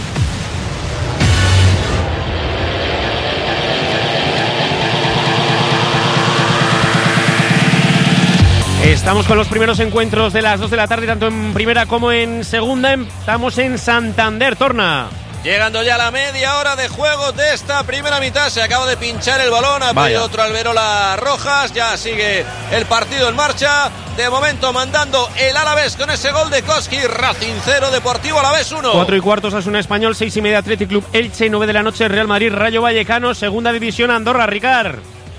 Estamos con los primeros encuentros de las dos de la tarde, tanto en primera como en segunda. Estamos en Santander, Torna. Llegando ya a la media hora de juego de esta primera mitad. Se acaba de pinchar el balón, ha pedido otro Alberola Rojas. Ya sigue el partido en marcha. De momento mandando el Alavés con ese gol de Koski. Racing cero, Deportivo Alavés uno. Cuatro y cuartos, Osasuna Español, seis y media Athletic Club Elche, nueve de la noche Real Madrid Rayo Vallecano, segunda división Andorra, Ricard.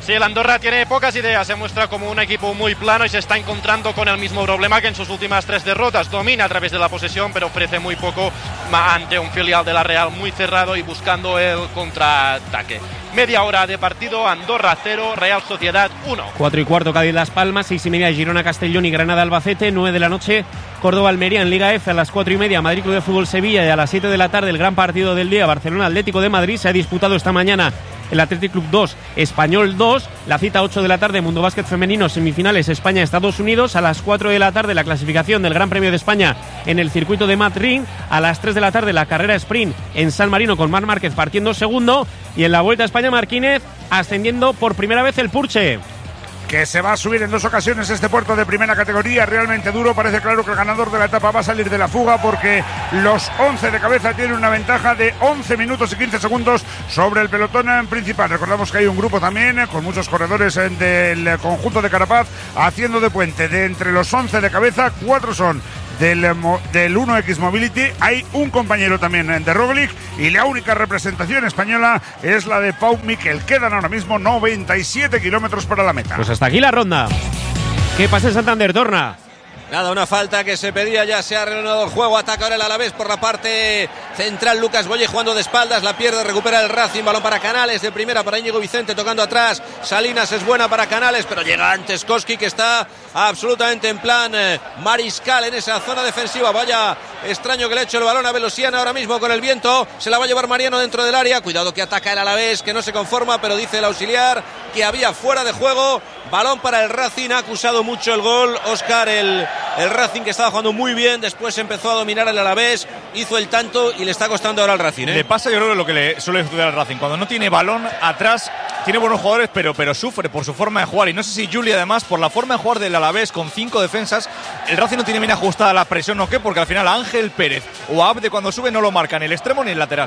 Sí, el Andorra tiene pocas ideas, se muestra como un equipo muy plano y se está encontrando con el mismo problema que en sus últimas tres derrotas. Domina a través de la posesión, pero ofrece muy poco ante un filial de la Real muy cerrado y buscando el contraataque. Media hora de partido, Andorra cero, Real Sociedad uno. Cuatro y cuarto, Cádiz Las Palmas, seis y media, Girona Castellón y Granada Albacete, nueve de la noche, Córdoba Almería en Liga F, a las cuatro y media, Madrid Club de Fútbol Sevilla, y a las siete de la tarde el gran partido del día, Barcelona Atlético de Madrid. Se ha disputado esta mañana el Athletic Club dos, Español dos, la cita ocho de la tarde, Mundo Básquet Femenino, semifinales España-Estados Unidos, a las cuatro de la tarde la clasificación del Gran Premio de España en el circuito de Madrid, a las tres de la tarde la carrera sprint en San Marino con Marc Márquez partiendo segundo, y en la Vuelta a España Marquínez ascendiendo por primera vez el Purche, que se va a subir en dos ocasiones este puerto de primera categoría, realmente duro. Parece claro que el ganador de la etapa va a salir de la fuga, porque los once de cabeza tienen una ventaja de once minutos y quince segundos sobre el pelotón principal. Recordamos que hay un grupo también con muchos corredores del conjunto de Carapaz haciendo de puente. De entre los once de cabeza, cuatro son del, del uno equis Mobility, hay un compañero también de Roglic, y la única representación española es la de Pau Miquel. Quedan ahora mismo noventa y siete kilómetros para la meta. Pues hasta aquí la ronda. ¿Qué pasa en Santander, Torna? Nada, una falta que se pedía, ya se ha reanudado el juego. Ataca ahora el Alavés por la parte central. Lucas Boye jugando de espaldas, la pierde, recupera el Racing. Balón para Canales, de primera para Íñigo Vicente tocando atrás. Salinas es buena para Canales, pero llega antes Koski, que está absolutamente en plan eh, mariscal en esa zona defensiva. Vaya extraño que le ha hecho el balón a Velosiana ahora mismo con el viento. Se la va a llevar Mariano dentro del área. Cuidado que ataca el Alavés, que no se conforma, pero dice el auxiliar que había fuera de juego. Balón para el Racing, ha acusado mucho el gol Óscar, el, el Racing, que estaba jugando muy bien, después empezó a dominar el Alavés, hizo el tanto y le está costando ahora al Racing, ¿eh? Le pasa, yo creo, lo que le suele estudiar al Racing, cuando no tiene balón atrás, tiene buenos jugadores, pero, pero sufre por su forma de jugar, y no sé si Juli, además, por la forma de jugar del Alavés con cinco defensas, el Racing no tiene bien ajustada la presión o qué, porque al final Ángel Pérez o Abde cuando sube no lo marcan, ni el extremo ni el lateral.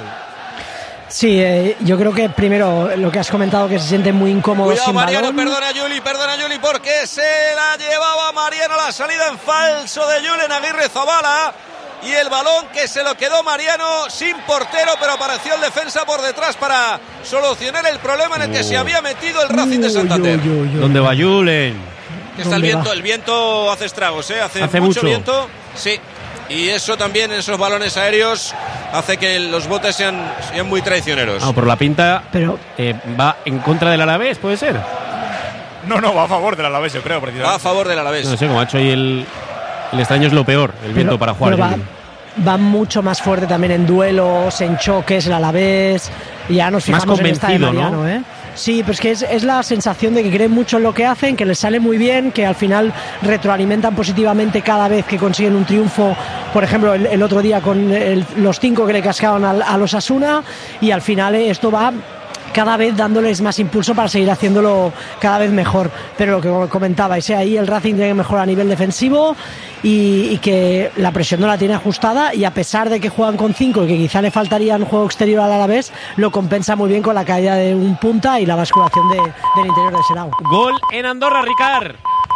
Sí, eh, yo creo que primero lo que has comentado, que se siente muy incómodo Cuidado, sin Mariano, balón. perdona Juli, perdona Juli, porque se la llevaba Mariano, la salida en falso de Julen Aguirre Zabala, y el balón que se lo quedó Mariano sin portero, pero apareció el defensa por detrás para solucionar el problema en el que se había metido el Racing de Santander. Uy, uy, uy, uy. ¿Dónde va Julen? Que está el viento, el viento hace estragos, ¿eh? Hace, Hace mucho, mucho viento, sí. Y eso también, esos balones aéreos, hace que los botes sean, sean muy traicioneros. Ah, por la pinta, pero eh, va en contra del Alavés, ¿puede ser? No, no, va a favor del Alavés, yo creo, precisamente. Va a favor del Alavés. No sé, como ha hecho ahí el, el extraño es lo peor, el viento Pero- para jugar. pero va, Julen. va mucho más fuerte también en duelos, en choques, el Alavés. Y ya nos Más fijamos en esta de convencido, ¿no? Mariano, ¿eh? Sí, pero es que es, es la sensación de que creen mucho en lo que hacen, que les sale muy bien, que al final retroalimentan positivamente cada vez que consiguen un triunfo. Por ejemplo, el, el otro día con el- los cinco que le cascaban al- a los Osasuna, y al final eh, esto va cada vez dándoles más impulso para seguir haciéndolo cada vez mejor. Pero lo que comentabais, ¿eh? Ahí el Racing tiene que mejorar a nivel defensivo, y, y que la presión no la tiene ajustada, y a pesar de que juegan con cinco y que quizá le faltaría un juego exterior al Alavés, lo compensa muy bien con la caída de un punta y la basculación de, del interior de Serao. Gol en Andorra, Ricard.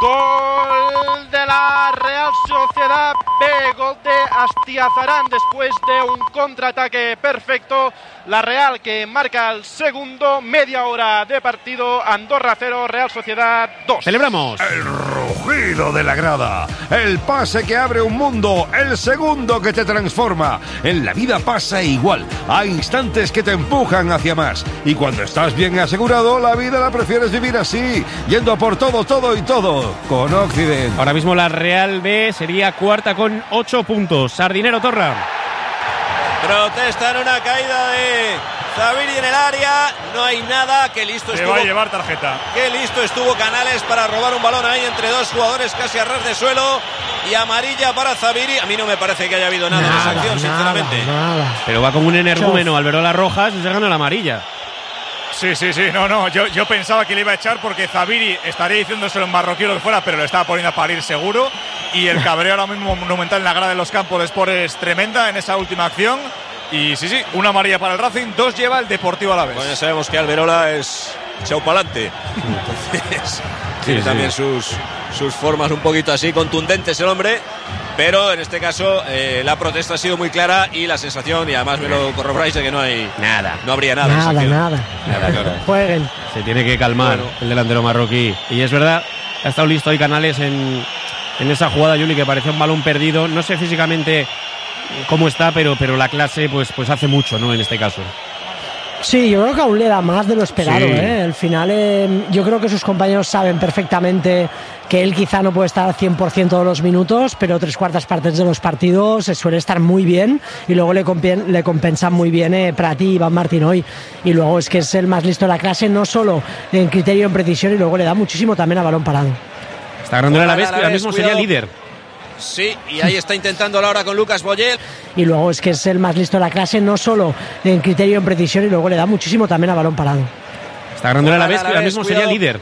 Gol de la Real Sociedad B, gol de Astiazarán después de un contraataque perfecto. La Real que marca el segundo, media hora de partido, Andorra cero, Real Sociedad dos. Celebramos. El rugido de la grada, el pase que abre un mundo, el segundo que te transforma. En la vida pasa igual, hay instantes que te empujan hacia más, y cuando estás bien asegurado, la vida la prefieres vivir así, yendo a por todo, todo y todo, con Occident. Ahora mismo la Real B sería cuarta con ocho puntos. Sardinero, Torra. Protesta en una caída de Zaviri en el área. No hay nada. Qué listo Se estuvo. va a llevar tarjeta. Qué listo estuvo Canales para robar un balón ahí entre dos jugadores casi a ras de suelo. Y amarilla para Zaviri. A mí no me parece que haya habido nada, Nada, en esa acción, nada, sinceramente. nada. Pero va como un energúmeno Alberola Rojas y se gana la amarilla. Sí, sí, sí, no, no, yo, yo pensaba que le iba a echar porque Zaviri estaría diciéndoselo en marroquí lo que fuera, pero lo estaba poniendo a parir seguro, y el cabreo ahora mismo monumental en la grada de los Campos de Sport es tremenda en esa última acción, y sí, sí, una amarilla para el Racing, dos lleva el Deportivo Alavés. Bueno, ya sabemos que Alberola es echado para adelante, entonces Sí, tiene sí. también sus, sus formas un poquito así contundentes el hombre. pero en este caso eh, la protesta ha sido muy clara y la sensación, y además me lo corroboráis, de que no hay nada, no habría nada. Nada, nada. nada claro. Jueguen. Se tiene que calmar bueno. el delantero marroquí. Y es verdad, ha estado listo hoy Canales en, en esa jugada, Juli, que parecía un balón perdido. No sé físicamente cómo está, pero, pero la clase pues, pues hace mucho, ¿no? En este caso. Sí, yo creo que aún le da más de lo esperado, sí. ¿eh? Al final eh, yo creo que sus compañeros saben perfectamente que él quizá no puede estar al cien por ciento de los minutos, pero tres cuartas partes de los partidos se suele estar muy bien y luego le, compen- le compensan muy bien eh, Pratty y Iván Martín hoy. Y luego es que es el más listo de la clase, no solo en criterio, en precisión, y luego le da muchísimo también a balón parado. Está ganando la vez, que ahora mismo sería líder. Sí, y ahí está intentando ahora con Lucas Boyel. Y luego es que es el más listo de la clase, no solo en criterio, en precisión, y luego le da muchísimo también a balón parado. Está ganando la vez, que ahora mismo sería líder.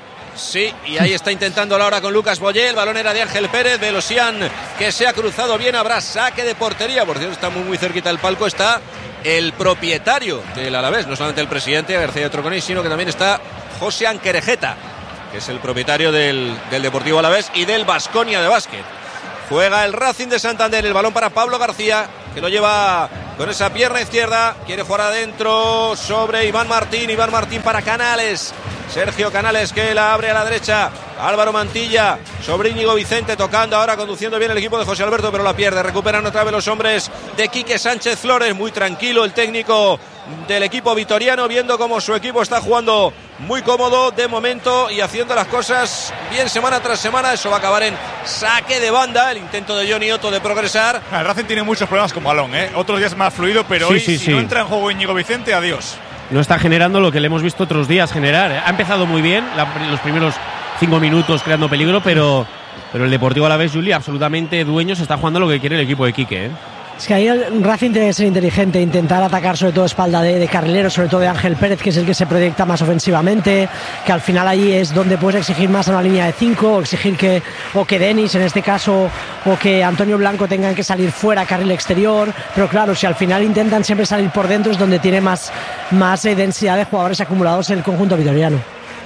Sí, y ahí está intentando ahora con Lucas Boyel. El balón era de Ángel Pérez, Velosian, que se ha cruzado bien. Habrá saque de portería. Por cierto, está muy, muy cerquita del palco. Está el propietario del Alavés, no solamente el presidente García Troconís, sino que también está José Anquerejeta, que es el propietario del, del Deportivo Alavés y del Baskonia de básquet. Juega el Racing de Santander, el balón para Pablo García, que lo lleva con esa pierna izquierda, quiere jugar adentro sobre Iván Martín, Iván Martín para Canales, Sergio Canales que la abre a la derecha, Álvaro Mantilla sobre Íñigo Vicente, tocando ahora, conduciendo bien el equipo de José Alberto, pero la pierde. Recuperan otra vez los hombres de Quique Sánchez Flores, muy tranquilo el técnico del equipo vitoriano, viendo cómo su equipo está jugando muy cómodo de momento y haciendo las cosas bien semana tras semana. Eso va a acabar en saque de banda, el intento de Johnny Otto de progresar. El Racing tiene muchos problemas con balón, ¿eh? Otros días más fluido, pero sí, hoy sí, si sí. no entra en juego Íñigo Vicente, adiós. No está generando lo que le hemos visto otros días generar. Ha empezado muy bien la, los primeros cinco minutos creando peligro, pero, pero el Deportivo Alavés, Juli, absolutamente dueño, se está jugando lo que quiere el equipo de Quique, ¿eh? Es que ahí el Racing tiene que ser inteligente, intentar atacar sobre todo espalda de, de carrilero, sobre todo de Ángel Pérez, que es el que se proyecta más ofensivamente, que al final ahí es donde puedes exigir más a una línea de cinco, o exigir que, o que Denis en este caso, o que Antonio Blanco tengan que salir fuera, carril exterior, pero claro, si al final intentan siempre salir por dentro es donde tiene más, más eh, densidad de jugadores acumulados en el conjunto vitoriano.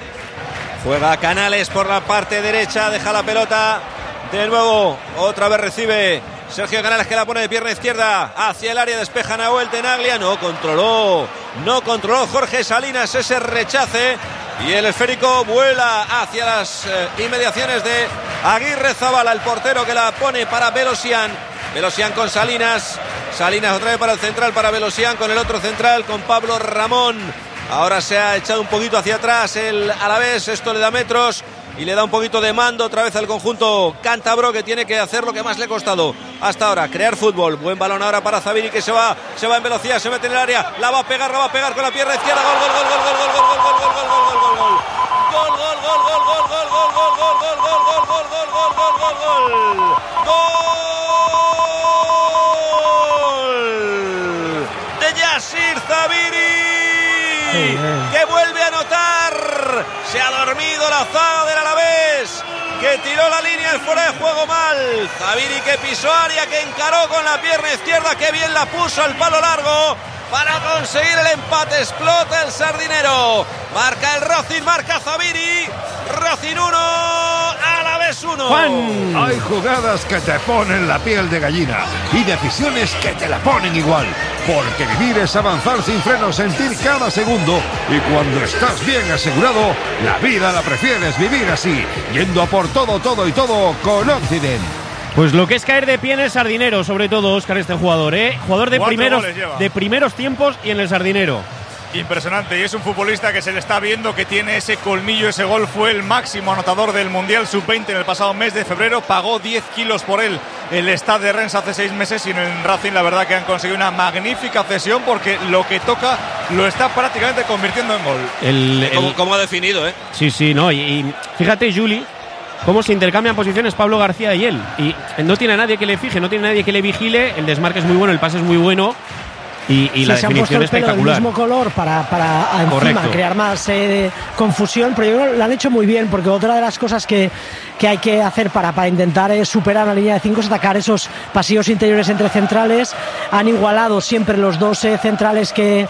Juega Canales por la parte derecha, deja la pelota, de nuevo, otra vez recibe Sergio Canales, que la pone de pierna izquierda hacia el área, despeja Nahuel Tenaglia, no controló, no controló Jorge Salinas ese rechace y el esférico vuela hacia las eh, inmediaciones de Aguirre Zabala, el portero que la pone para Velosian, Velosian con Salinas, Salinas otra vez para el central, para Velosian con el otro central, con Pablo Ramón. Ahora se ha echado un poquito hacia atrás el Alavés, esto le da metros y le da un poquito de mando otra vez al conjunto cántabro, que tiene que hacer lo que más le ha costado hasta ahora, crear fútbol. Buen balón ahora para Zaviri, que se va, se va en velocidad, se mete en el área, la va a pegar, la va a pegar con la pierna izquierda, gol, gol, gol, gol, gol, gol, gol, gol, gol, gol, gol, gol, gol, gol. Gol, gol, gol, gol, gol, gol, gol, gol, gol, gol, gol, gol, gol, gol, gol, gol, gol, gol. Gol de Yasir Zaviri, que vuelve a anotar. Se ha dormido la zaga del Alavés, que tiró la línea el fuera de juego mal. Zaviri, que pisó área, que encaró con la pierna izquierda, que bien la puso al palo largo para conseguir el empate. Explota el Sardinero, marca el Racing, marca Zaviri. Racing uno, Alavés uno. Juan. Hay jugadas que te ponen la piel de gallina y decisiones que te la ponen igual, porque vivir es avanzar sin freno, sentir cada segundo, y cuando estás bien asegurado, la vida la prefieres vivir así, yendo a por todo, todo y todo con Occident. Pues lo que es caer de pie en el Sardinero, sobre todo, Óscar, este jugador, ¿eh? Jugador de primeros, de primeros tiempos y en el Sardinero. Impresionante, y es un futbolista que se le está viendo que tiene ese colmillo, ese gol. Fue el máximo anotador del Mundial sub veinte en el pasado mes de febrero, pagó diez kilos por él el Stade de Rennes hace seis meses, y en el Racing la verdad que han conseguido una magnífica cesión, porque lo que toca lo está prácticamente convirtiendo en gol. El, el... ¿Cómo, cómo ha definido, eh? Sí, sí, no, y, y fíjate, Juli, cómo se intercambian posiciones Pablo García y él, y no tiene a nadie que le fije, no tiene a nadde que le vigile, el desmarque es muy bueno, el pase es muy bueno. Y, y sí, la definición es espectacular. Se han puesto el pelo del mismo color para, para encima Correcto. crear más eh, confusión, pero yo creo que lo han hecho muy bien, porque otra de las cosas que, que hay que hacer para, para intentar eh, superar la línea de cinco es atacar esos pasillos interiores entre centrales. Han igualado siempre los dos eh, centrales que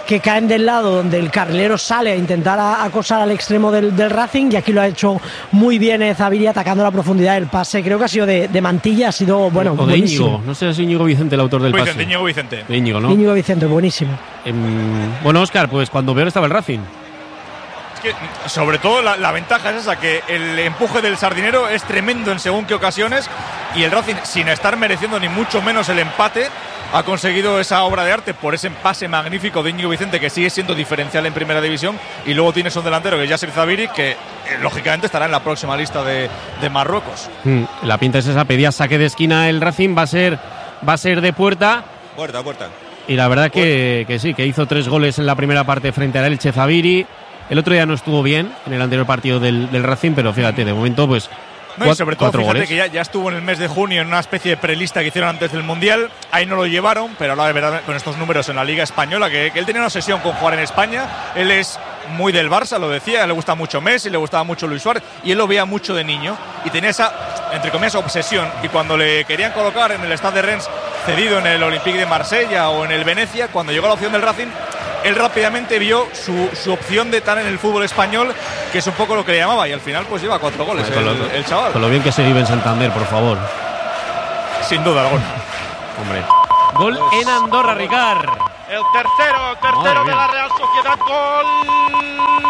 que caen del lado donde el carrilero sale a intentar a, acosar al extremo del, del Racing, y aquí lo ha hecho muy bien eh, Zaviri atacando la profundidad del pase. Creo que ha sido de, de Mantilla, ha sido bueno, o de buenísimo. Íñigo, no sé si Íñigo Vicente el autor del Vicente, pase. Íñigo Vicente. De Íñigo, ¿no? Íñigo Vicente, buenísimo. Eh, bueno, Óscar, pues cuando peor estaba el Racing. Es que, sobre todo, la, la ventaja es esa, que el empuje del Sardinero es tremendo en según qué ocasiones, y el Racing, sin estar mereciendo ni mucho menos el empate, ha conseguido esa obra de arte por ese pase magnífico de Íñigo Vicente, que sigue siendo diferencial en primera división, y luego tienes un delantero que es Yasser Zaviri, que eh, lógicamente estará en la próxima lista de, de Marruecos. Mm, la pinta es esa, pedía saque de esquina el Racing, va a ser, va a ser de puerta. Puerta, puerta. Y la verdad que, que sí, que hizo tres goles en la primera parte frente al Elche Zaviri. El otro día no estuvo bien en el anterior partido del, del Racing, pero fíjate, de momento pues no, cuatro, y sobre todo, fíjate goles. que ya, ya estuvo en el mes de junio en una especie de prelista que hicieron antes del Mundial. Ahí no lo llevaron, pero ahora de verdad con estos números en la Liga Española, que, que él tenía una obsesión con jugar en España. Él es muy del Barça, lo decía, le gusta mucho Messi, le gustaba mucho Luis Suárez, y él lo veía mucho de niño y tenía esa, entre comillas, obsesión. Y cuando le querían colocar en el Stade de Rennes cedido en el Olympique de Marsella o en el Venecia, cuando llegó la opción del Racing, él rápidamente vio su, su opción de estar en el fútbol español, que es un poco lo que le llamaba, y al final pues lleva cuatro goles Con el, lo, el chaval. Con lo bien que se vive en Santander, por favor. Sin duda alguna. Hombre. Gol en Andorra, Ricard. El tercero, tercero de la Real Sociedad, gol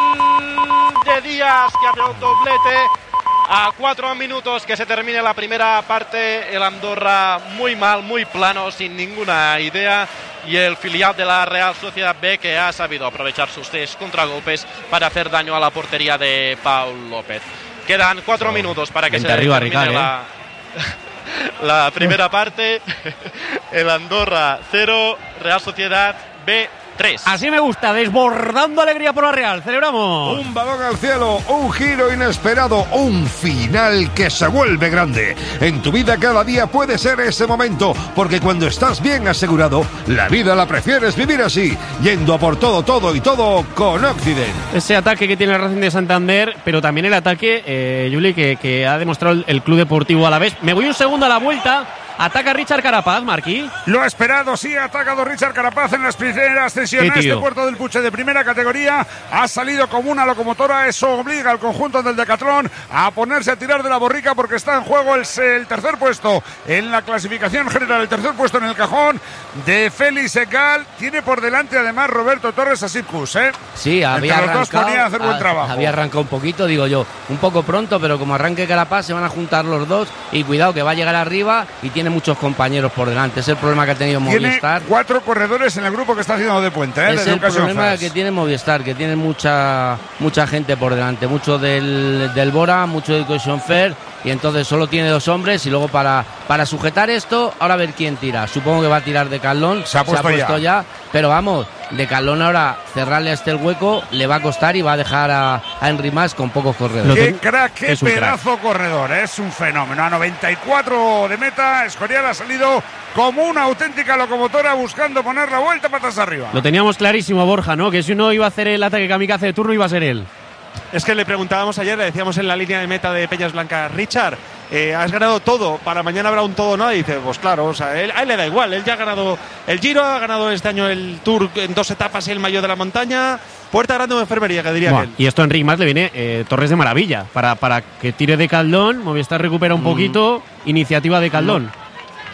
de Díaz, que hace un doblete a cuatro minutos que se termine la primera parte. El Andorra muy mal, muy plano, sin ninguna idea, y el filial de la Real Sociedad B, que ha sabido aprovechar sus tres contragolpes para hacer daño a la portería de Paul López. Quedan cuatro oh, minutos para que se arriba, termine Ricard, la, eh. la primera parte. El Andorra cero, Real Sociedad B tres. Así me gusta, desbordando alegría por la Real. Celebramos. Un balón al cielo, un giro inesperado, un final que se vuelve grande. En tu vida cada día puede ser ese momento, porque cuando estás bien asegurado, la vida la prefieres vivir así, yendo a por todo, todo y todo con Occident. Ese ataque que tiene el Racing de Santander, pero también el ataque, eh, Juli, que, que ha demostrado el, el Club Deportivo Alavés. Me voy un segundo a la vuelta. Ataca Richard Carapaz, Marquí. Lo ha esperado, sí, ha atacado Richard Carapaz en las primeras sesiones de este Puerto del Puche de primera categoría. Ha salido como una locomotora, eso obliga al conjunto del Decatlón a ponerse a tirar de la borrica, porque está en juego el, el tercer puesto en la clasificación general, el tercer puesto en el cajón de Félix Egal. Tiene por delante además Roberto Torres a Sitcus, ¿eh? Sí, había Entre los dos ponía a hacer buen trabajo. Había arrancado un poquito, digo yo, un poco pronto, pero como arranque Carapaz se van a juntar los dos, y cuidado que va a llegar arriba y tiene muchos compañeros por delante. Es el problema que ha tenido Movistar. Tiene cuatro corredores en el grupo que está haciendo de puente, ¿eh? Es el problema que tiene Movistar, que tiene mucha mucha gente por delante, mucho del, del Bora, mucho del Cohesion Fair, y entonces solo tiene dos hombres, y luego para, para sujetar esto, ahora a ver quién tira. Supongo que va a tirar de Carlón, se ha puesto, se ha puesto ya. ya, pero vamos, de Carlón ahora cerrarle hasta el hueco le va a costar, y va a dejar a, a Henry Mas con pocos corredores. Qué crack, qué pedazo crack. Corredor, es un fenómeno. A noventa y cuatro de meta, Escorial ha salido como una auténtica locomotora buscando poner la vuelta patas arriba. Lo teníamos clarísimo, Borja, ¿no? Que si uno iba a hacer el ataque kamikaze de turno, iba a ser él. Es que le preguntábamos ayer, le decíamos en la línea de meta de Peñas Blancas, Richard, eh, has ganado todo, para mañana habrá un todo nada, y dice, pues claro, o sea, él, a él le da igual, él ya ha ganado el Giro, ha ganado este año el Tour en dos etapas y el Maillot de la Montaña, puerta grande de enfermería, que diría. Bueno, que él. Y esto a Enric Mas le viene eh, Torres de maravilla, para, para que tire de Caldón, Movistar recupera un mm. poquito, iniciativa de Caldón. No.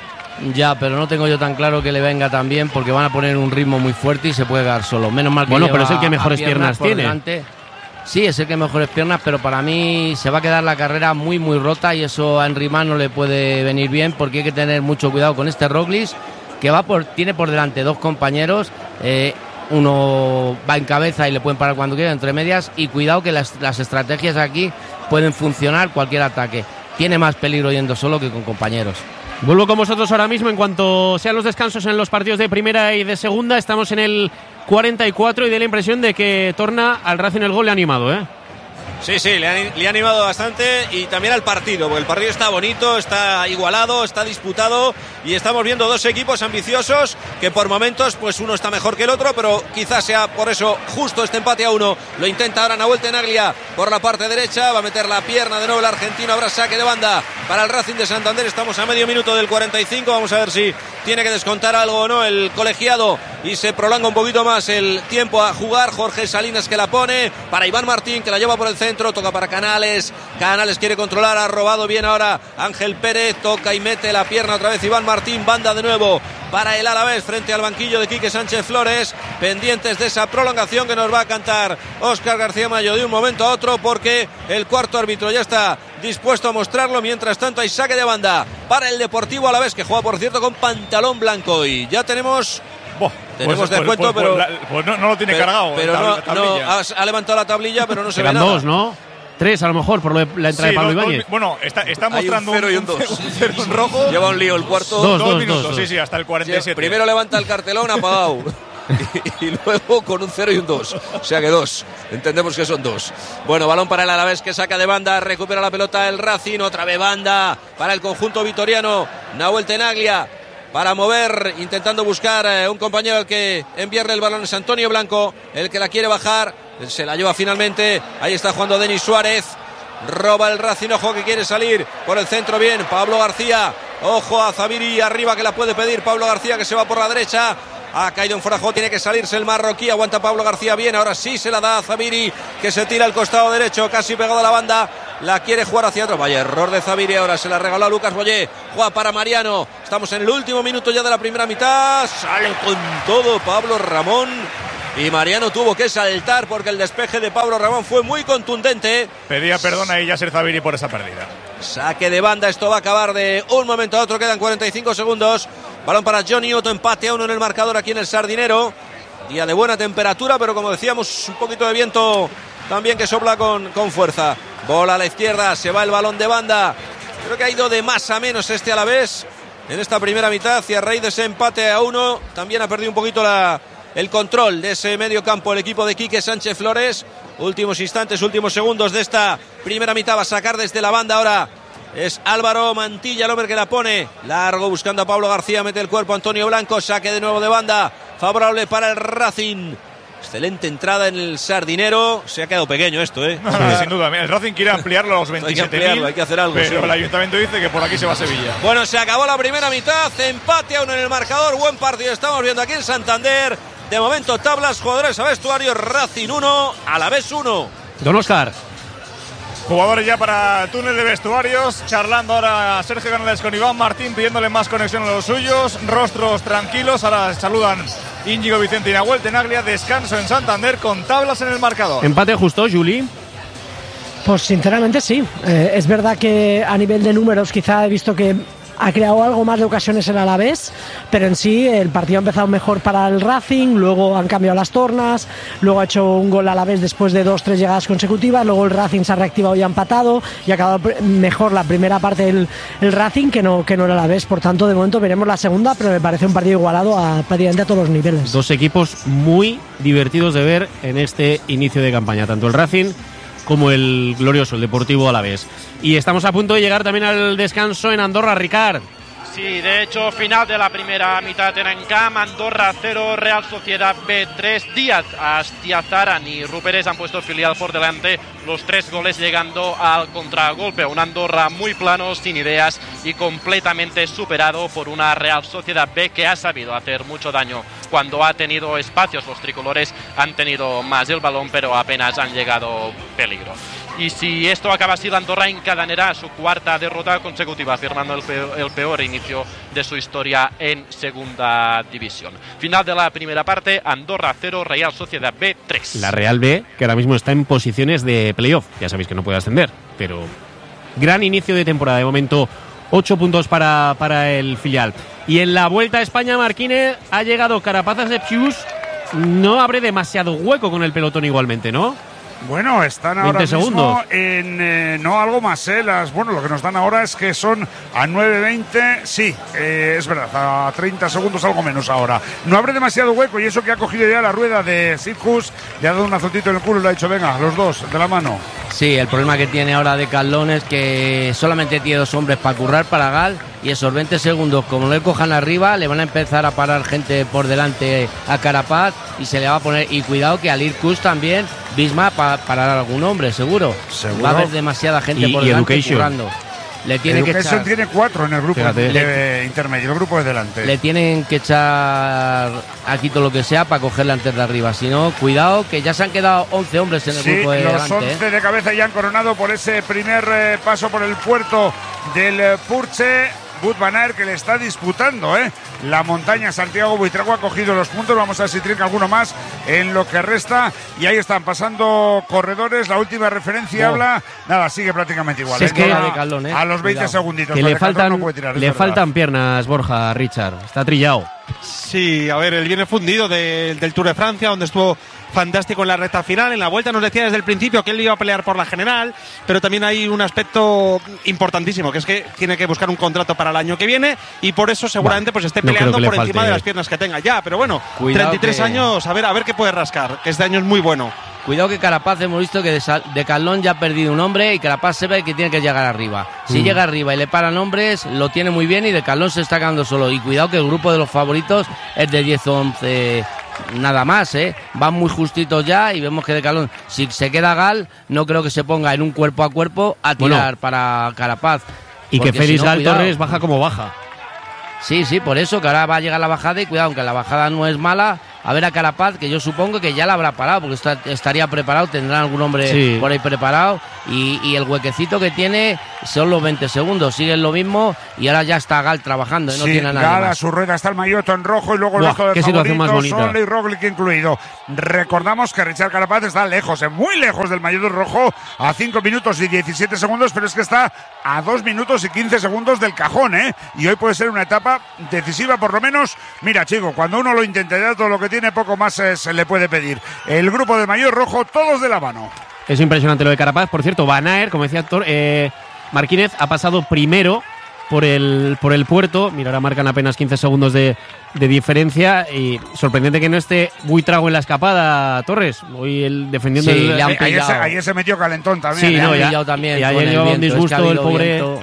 Ya, pero no tengo yo tan claro que le venga tan bien, porque van a poner un ritmo muy fuerte y se puede quedar solo. Menos mal que bueno, pero es el que mejores piernas, piernas tiene. Delante. Sí, es el que mejores piernas, pero para mí se va a quedar la carrera muy, muy rota, y eso a Henry Mas no le puede venir bien, porque hay que tener mucho cuidado con este Roglic, que va por, tiene por delante dos compañeros, eh, uno va en cabeza y le pueden parar cuando quiera, entre medias, y cuidado que las, las estrategias aquí pueden funcionar cualquier ataque. Tiene más peligro yendo solo que con compañeros. Vuelvo con vosotros ahora mismo en cuanto sean los descansos en los partidos de primera y de segunda. Estamos en el cuarenta y cuatro y da la impresión de que torna al Racing el gol, le ha animado, ¿eh? Sí, sí, le ha, le ha animado bastante, y también al partido, porque el partido está bonito, está igualado, está disputado, y estamos viendo dos equipos ambiciosos que por momentos pues uno está mejor que el otro, pero quizás sea por eso justo este empate a uno. Lo intenta ahora Nahuel Tenaglia por la parte derecha, va a meter la pierna de nuevo el argentino, habrá saque de banda para el Racing de Santander. Estamos a medio minuto del cuarenta y cinco. Vamos a ver si tiene que descontar algo o no el colegiado y se prolonga un poquito más el tiempo a jugar. Jorge Salinas que la pone para Iván Martín, que la lleva por el centro, toca para Canales. Canales quiere controlar, ha robado bien ahora Ángel Pérez, toca y mete la pierna otra vez Iván Martín. Banda de nuevo para el Alavés frente al banquillo de Quique Sánchez Flores, pendientes de esa prolongación que nos va a cantar Óscar García Mayo de un momento a otro, porque el cuarto árbitro ya está dispuesto a mostrarlo. Mientras tanto hay saque de banda para el Deportivo Alavés, que juega por cierto con pantalón blanco, y ya tenemos Boh, tenemos pues, descuento, pues, pero pues, pues no, no lo tiene pero, cargado pero tabla, no, no ha, ha levantado la tablilla, pero no se ve nada. dos, ¿no? Tres a lo mejor por la entrada sí, de Pablo dos, Ibáñez. Dos, bueno, está, está mostrando un cero y un dos. Un cero en rojo. Lleva un lío el cuarto. Dos, dos, dos minutos, dos, sí, sí, hasta el cuarenta y siete. Primero levanta el cartelón apagado. y, y luego con un cero y un dos. O sea que dos. Entendemos que son dos. Bueno, balón para el Alavés que saca de banda. Recupera la pelota el Racing. Otra vez banda para el conjunto vitoriano. Nahuel Tenaglia para mover, intentando buscar eh, un compañero al que enviarle el balón. Es Antonio Blanco el que la quiere bajar. Se la lleva finalmente. Ahí está jugando Denis Suárez. Roba el Racing, ojo que quiere salir por el centro, bien Pablo García, ojo a Zabiri arriba que la puede pedir Pablo García, que se va por la derecha, ha caído en fuera de juego, tiene que salirse el marroquí, aguanta Pablo García bien, ahora sí se la da a Zabiri, que se tira al costado derecho, casi pegado a la banda, la quiere jugar hacia otro, vaya error de Zabiri, ahora se la regaló a Lucas Boyé, juega para Mariano, estamos en el último minuto ya de la primera mitad, sale con todo Pablo Ramón. Y Mariano tuvo que saltar porque el despeje de Pablo Ramón fue muy contundente. Pedía perdón a Yasser Zabiri por esa pérdida. Saque de banda, esto va a acabar de un momento a otro, quedan cuarenta y cinco segundos. Balón para Johnny Otto, empate a uno en el marcador aquí en el Sardinero. Día de buena temperatura, pero como decíamos, un poquito de viento también que sopla con, con fuerza. Bola a la izquierda, se va el balón de banda. Creo que ha ido de más a menos este Alavés en esta primera mitad, y a raíz de ese empate a uno también ha perdido un poquito la... el control de ese medio campo el equipo de Quique Sánchez Flores. Últimos instantes, últimos segundos de esta primera mitad. Va a sacar desde la banda ahora. Es Álvaro Mantilla el hombre que la pone. Largo buscando a Pablo García. Mete el cuerpo Antonio Blanco. Saque de nuevo de banda. Favorable para el Racing. Excelente entrada en el Sardinero. Se ha quedado pequeño esto, ¿eh? No, no, sin duda. El Racing quiere ampliarlo a los veintisiete mil. Hay que ampliarlo, hay que hacer algo. Pero sí. El Ayuntamiento dice que por aquí se va a Sevilla. Bueno, se acabó la primera mitad. Empate a uno en el marcador. Buen partido estamos viendo aquí en Santander. De momento tablas, jugadores a vestuario, Racing uno, Alavés uno. Don Óscar. Jugadores ya para túnel de vestuarios, charlando ahora Sergio Canales con Iván Martín, pidiéndole más conexión a los suyos, rostros tranquilos, ahora saludan Íñigo Vicente y Nahuel Tenaglia, descanso en Santander con tablas en el marcador. Empate justo, Juli. Pues sinceramente sí, eh, es verdad que a nivel de números quizá he visto que ha creado algo más de ocasiones el Alavés, pero en sí el partido ha empezado mejor para el Racing, luego han cambiado las tornas, luego ha hecho un gol Alavés después de dos, tres llegadas consecutivas, luego el Racing se ha reactivado y ha empatado, y ha acabado mejor la primera parte del el Racing que no, que no el Alavés. Por tanto, de momento veremos la segunda, pero me parece un partido igualado a prácticamente a todos los niveles. Dos equipos muy divertidos de ver en este inicio de campaña, tanto el Racing como el glorioso, el Deportivo Alavés. Y estamos a punto de llegar también al descanso en Andorra, Ricard. Sí, de hecho, final de la primera mitad en Encam, Andorra cero, Real Sociedad B tres. Díaz, Astiazaran y Ruperes han puesto filial por delante, los tres goles llegando al contragolpe. Un Andorra muy plano, sin ideas y completamente superado por una Real Sociedad B que ha sabido hacer mucho daño cuando ha tenido espacios. Los tricolores han tenido más el balón, pero apenas han llegado peligro. Y si esto acaba así, la Andorra encadenará su cuarta derrota consecutiva, firmando el peor, el peor inicio de su historia en segunda división. Final de la primera parte, Andorra cero, Real Sociedad B tres. La Real B, que ahora mismo está en posiciones de playoff. Ya sabéis que no puede ascender, pero gran inicio de temporada. De momento, ocho puntos para, para el filial. Y en la Vuelta a España, Marquine, ha llegado Carapazas de Pius. No abre demasiado hueco con el pelotón igualmente, ¿no? Bueno, están ahora mismo en, eh, no algo más, eh, las, bueno, lo que nos dan ahora es que son a nueve veinte, sí, eh, es verdad, a treinta segundos algo menos ahora. No abre demasiado hueco, y eso que ha cogido ya la rueda de Circus, le ha dado un azotito en el culo y le ha dicho, venga, los dos, de la mano. Sí, el problema que tiene ahora de Carlón es que solamente tiene dos hombres para currar para Gal, y esos veinte segundos, como le cojan arriba, le van a empezar a parar gente por delante a Carapaz, y se le va a poner, y cuidado que al Irkus también Bisma para parar a algún hombre, seguro. ¿Seguro? Va a haber demasiada gente y, por y delante Education. currando. Le tiene que echar, tiene cuatro en el grupo de intermedio, el grupo de delante. Le tienen que echar aquí todo lo que sea para cogerle antes de arriba. Si no, cuidado, que ya se han quedado once hombres en el sí, grupo de los delante. once ¿eh? de cabeza ya han coronado por ese primer eh, paso por el puerto del eh, Purche. Wout van Aert, que le está disputando ¿eh? la montaña. Santiago Buitrago ha cogido los puntos. Vamos a ver si trinca alguno más en lo que resta. Y ahí están pasando corredores. La última referencia oh. habla. Nada, sigue prácticamente igual. Si es ¿eh? que a, de Calón, ¿eh? a los veinte Cuidado. segunditos. Que le faltan, no puede tirar, le faltan piernas, Borja, Richard. Está trillado. Sí, a ver, él viene fundido de, del Tour de Francia, donde estuvo fantástico en la recta final. En la vuelta nos decía desde el principio que él iba a pelear por la general, pero también hay un aspecto importantísimo, que es que tiene que buscar un contrato para el año que viene y por eso seguramente pues esté no peleando por falte. encima de las piernas que tenga. Ya, pero bueno, Cuidado treinta y tres que... años, a ver, a ver qué puede rascar, que este año es muy bueno. Cuidado que Carapaz hemos visto que de, Sal, de Calón ya ha perdido un hombre y Carapaz se ve que tiene que llegar arriba. Si mm. llega arriba y le paran hombres, lo tiene muy bien y de Calón se está quedando solo. Y cuidado que el grupo de los favoritos es de diez o once nada más, ¿eh? Van muy justitos ya y vemos que de Calón, si se queda Gal, no creo que se ponga en un cuerpo a cuerpo a tirar bueno, para Carapaz. Y que Félix si no, Gal cuidado. Torres baja como baja. Sí, sí, por eso que ahora va a llegar la bajada y cuidado, aunque la bajada no es mala, a ver a Carapaz, que yo supongo que ya la habrá parado, porque está, estaría preparado, tendrá algún hombre sí. por ahí preparado, y, y el huequecito que tiene son los veinte segundos, siguen lo mismo, y ahora ya está Gal trabajando, y no sí, tiene nada Gal más. a su rueda está el maillot en rojo, y luego el Buah, resto de qué situación más favoritos, bonita. Sole y Roglic incluido. Recordamos que Richard Carapaz está lejos, muy lejos del maillot rojo, a cinco minutos y diecisiete segundos, pero es que está a dos minutos y quince segundos del cajón, ¿eh? Y hoy puede ser una etapa decisiva, por lo menos. Mira, chico, cuando uno lo intenta ya todo lo que tiene, poco más eh, se le puede pedir. El grupo de maillot rojo, todos de la mano. Es impresionante lo de Carapaz. Por cierto, Van Aert, como decía Héctor, eh, Marquínez ha pasado primero por el, por el puerto. Mira, ahora marcan apenas quince segundos de, de diferencia. Y sorprendente que no esté Buitrago en la escapada, Torres. Hoy el, defendiendo sí, el. Le han ayer, se, ayer se metió calentón también. Sí, ¿eh? no, ya, ya, también. Y ayer llevaba un disgusto es que el pobre. Viento.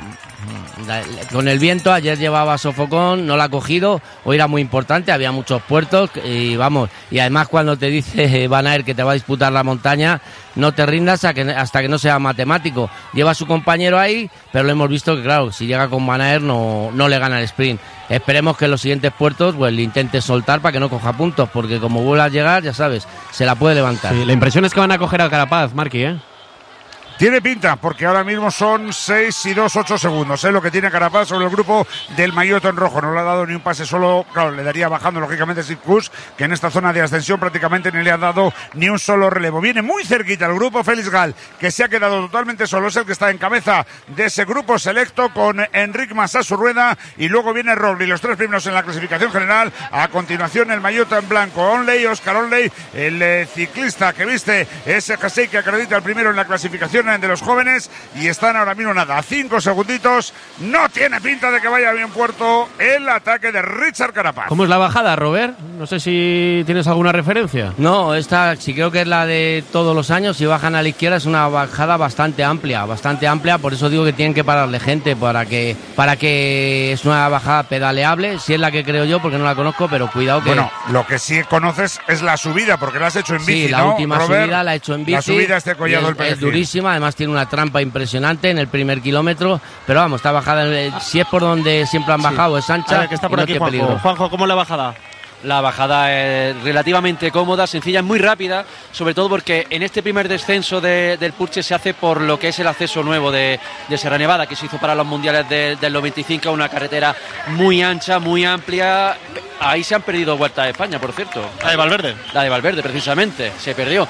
Con el viento, ayer llevaba sofocón, no la ha cogido, hoy era muy importante, había muchos puertos y vamos, y además cuando te dice Van Aert que te va a disputar la montaña, no te rindas hasta que no sea matemático. Lleva a su compañero ahí, pero lo hemos visto que claro, si llega con Van Aert no, no le gana el sprint. Esperemos que en los siguientes puertos pues le intente soltar para que no coja puntos, porque como vuelva a llegar, ya sabes, se la puede levantar. Sí, la impresión es que van a coger a Carapaz, Marqui, ¿eh? Tiene pinta, porque ahora mismo son seis y dos, ocho segundos, ¿eh? Lo que tiene Carapaz sobre el grupo del maillot en rojo. No le ha dado ni un pase solo, claro, le daría bajando lógicamente Sitkus, que en esta zona de ascensión prácticamente ni le ha dado ni un solo relevo. Viene muy cerquita el grupo Félix Gal, que se ha quedado totalmente solo, es el que está en cabeza de ese grupo selecto con Enric Mas a su rueda, y luego viene Roglic, los tres primeros en la clasificación general. A continuación el maillot en blanco, Onley, Oscar Onley, el eh, ciclista que viste ese jersey que acredita el primero en la clasificación de los jóvenes, y están ahora mismo nada, a cinco segunditos. No tiene pinta de que vaya bien puerto el ataque de Richard Carapaz. ¿Cómo es la bajada, Robert? No sé si tienes alguna referencia. No, esta sí creo que es la de todos los años. Si bajan a la izquierda es una bajada bastante amplia, bastante amplia, por eso digo que tienen que pararle gente para que para que es una bajada pedaleable, si es la que creo yo, porque no la conozco, pero cuidado que... Bueno, lo que sí conoces es la subida, porque la has hecho en bici, sí, la ¿no, última Robert? subida la he hecho en bici. La subida este collado del es, es durísima, además tiene una trampa impresionante en el primer kilómetro, pero vamos, está bajada, si es por donde siempre han bajado, sí. Es ancha. A ver, que está por y aquí, no Juanjo. peligro. Juanjo, ¿cómo es la bajada? La bajada es relativamente cómoda, sencilla, muy rápida, sobre todo porque en este primer descenso de, del Purche se hace por lo que es el acceso nuevo de, de Sierra Nevada, que se hizo para los mundiales de, del noventa y cinco, una carretera muy ancha, muy amplia. Ahí se han perdido vueltas de España, por cierto. La de Valverde. La de Valverde, precisamente, se perdió.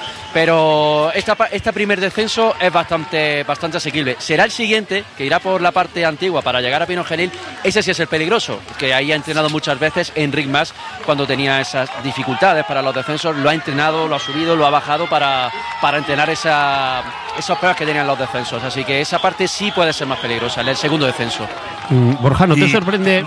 Pero esta, este primer descenso es bastante, bastante asequible. Será el siguiente, que irá por la parte antigua para llegar a Pinogelil. Ese sí es el peligroso, que ahí ha entrenado muchas veces Enric Mas cuando tenía esas dificultades para los descensos. Lo ha entrenado, lo ha subido, lo ha bajado para, para entrenar esa, esas pruebas que tenían los descensos. Así que esa parte sí puede ser más peligrosa, el segundo descenso. Mm, Borja, ¿no te Y... sorprende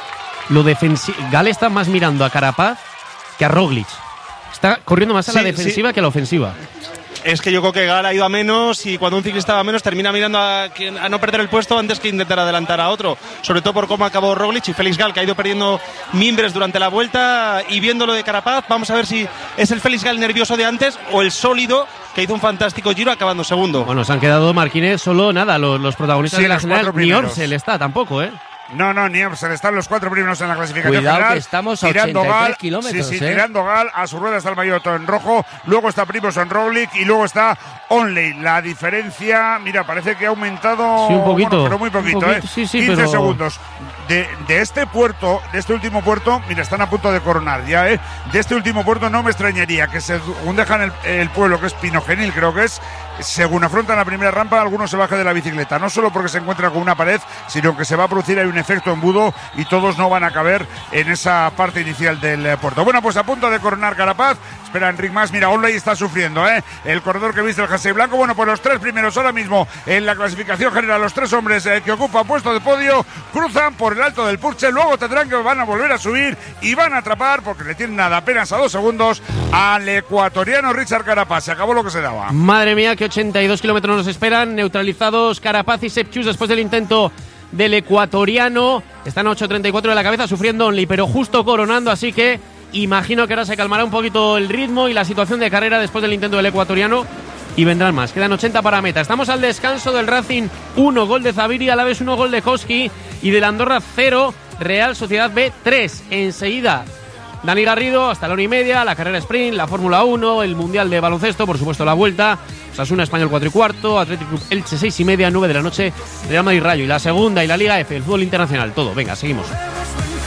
lo defensivo? Gal está más mirando a Carapaz que a Roglic. Está corriendo más a la Sí, defensiva sí. que a la ofensiva. Es que yo creo que Gal ha ido a menos y cuando un ciclista va a menos termina mirando a, a no perder el puesto antes que intentar adelantar a otro, sobre todo por cómo acabó Roglic y Félix Gal, que ha ido perdiendo mimbres durante la vuelta. Y viendo lo de Carapaz, vamos a ver si es el Félix Gal nervioso de antes o el sólido que hizo un fantástico Giro acabando segundo. Bueno, se han quedado, Marquines, solo nada, los, los protagonistas Sí, de la los general. cuatro Ni primeros. Orsel está tampoco, ¿eh? No, no, ni Orsel, están los cuatro primeros en la clasificación Cuidado general. que estamos a tirando ochenta y tres Gal, kilómetros, sí, sí, ¿eh? tirando Gal, a su rueda está el Mayoto en rojo, luego está Primož Roglic y luego está Onley. La diferencia, mira, parece que ha aumentado, Sí, un poquito, bueno, pero muy poquito, un poquito, ¿eh? sí, sí, quince pero- segundos. De, de este puerto, de este último puerto, mira, están a punto de coronar ya, ¿eh? De este último puerto no me extrañaría que según dejan el, el pueblo, que es Pinogenil, creo que es, según afrontan la primera rampa, algunos se bajan de la bicicleta, no solo porque se encuentran con una pared, sino que se va a producir ahí un efecto embudo y todos no van a caber en esa parte inicial del eh, puerto. Bueno, pues a punto de coronar Carapaz, espera Enric Mas, mira, Onley está sufriendo, ¿eh? El corredor que viste el jersey blanco, bueno, pues los tres primeros ahora mismo en la clasificación general, los tres hombres eh, que ocupan puesto de podio, cruzan por el alto del Purche, luego tendrán que van a volver a subir y van a atrapar, porque le tienen nada, apenas a dos segundos, al ecuatoriano Richard Carapaz. Se acabó lo que se daba. Madre mía, que ochenta y dos kilómetros nos esperan, neutralizados Carapaz y Sepp Kuss después del intento del ecuatoriano. Están a ocho treinta y cuatro de la cabeza, sufriendo Onley, pero justo coronando, así que imagino que ahora se calmará un poquito el ritmo y la situación de carrera después del intento del ecuatoriano y vendrán más. Quedan ochenta para meta. Estamos al descanso del Racing uno, gol de Zaviri, a la vez uno, gol de Koski, y del Andorra cero, Real Sociedad B tres. Enseguida Dani Garrido hasta la hora y media, la carrera sprint, la Fórmula uno, el Mundial de Baloncesto, por supuesto la Vuelta, Osasuna Español cuatro y cuarto, Athletic Club Elche seis y media, nueve de la noche, Real Madrid Rayo, y la segunda y la Liga F, el fútbol internacional, todo. Venga, seguimos.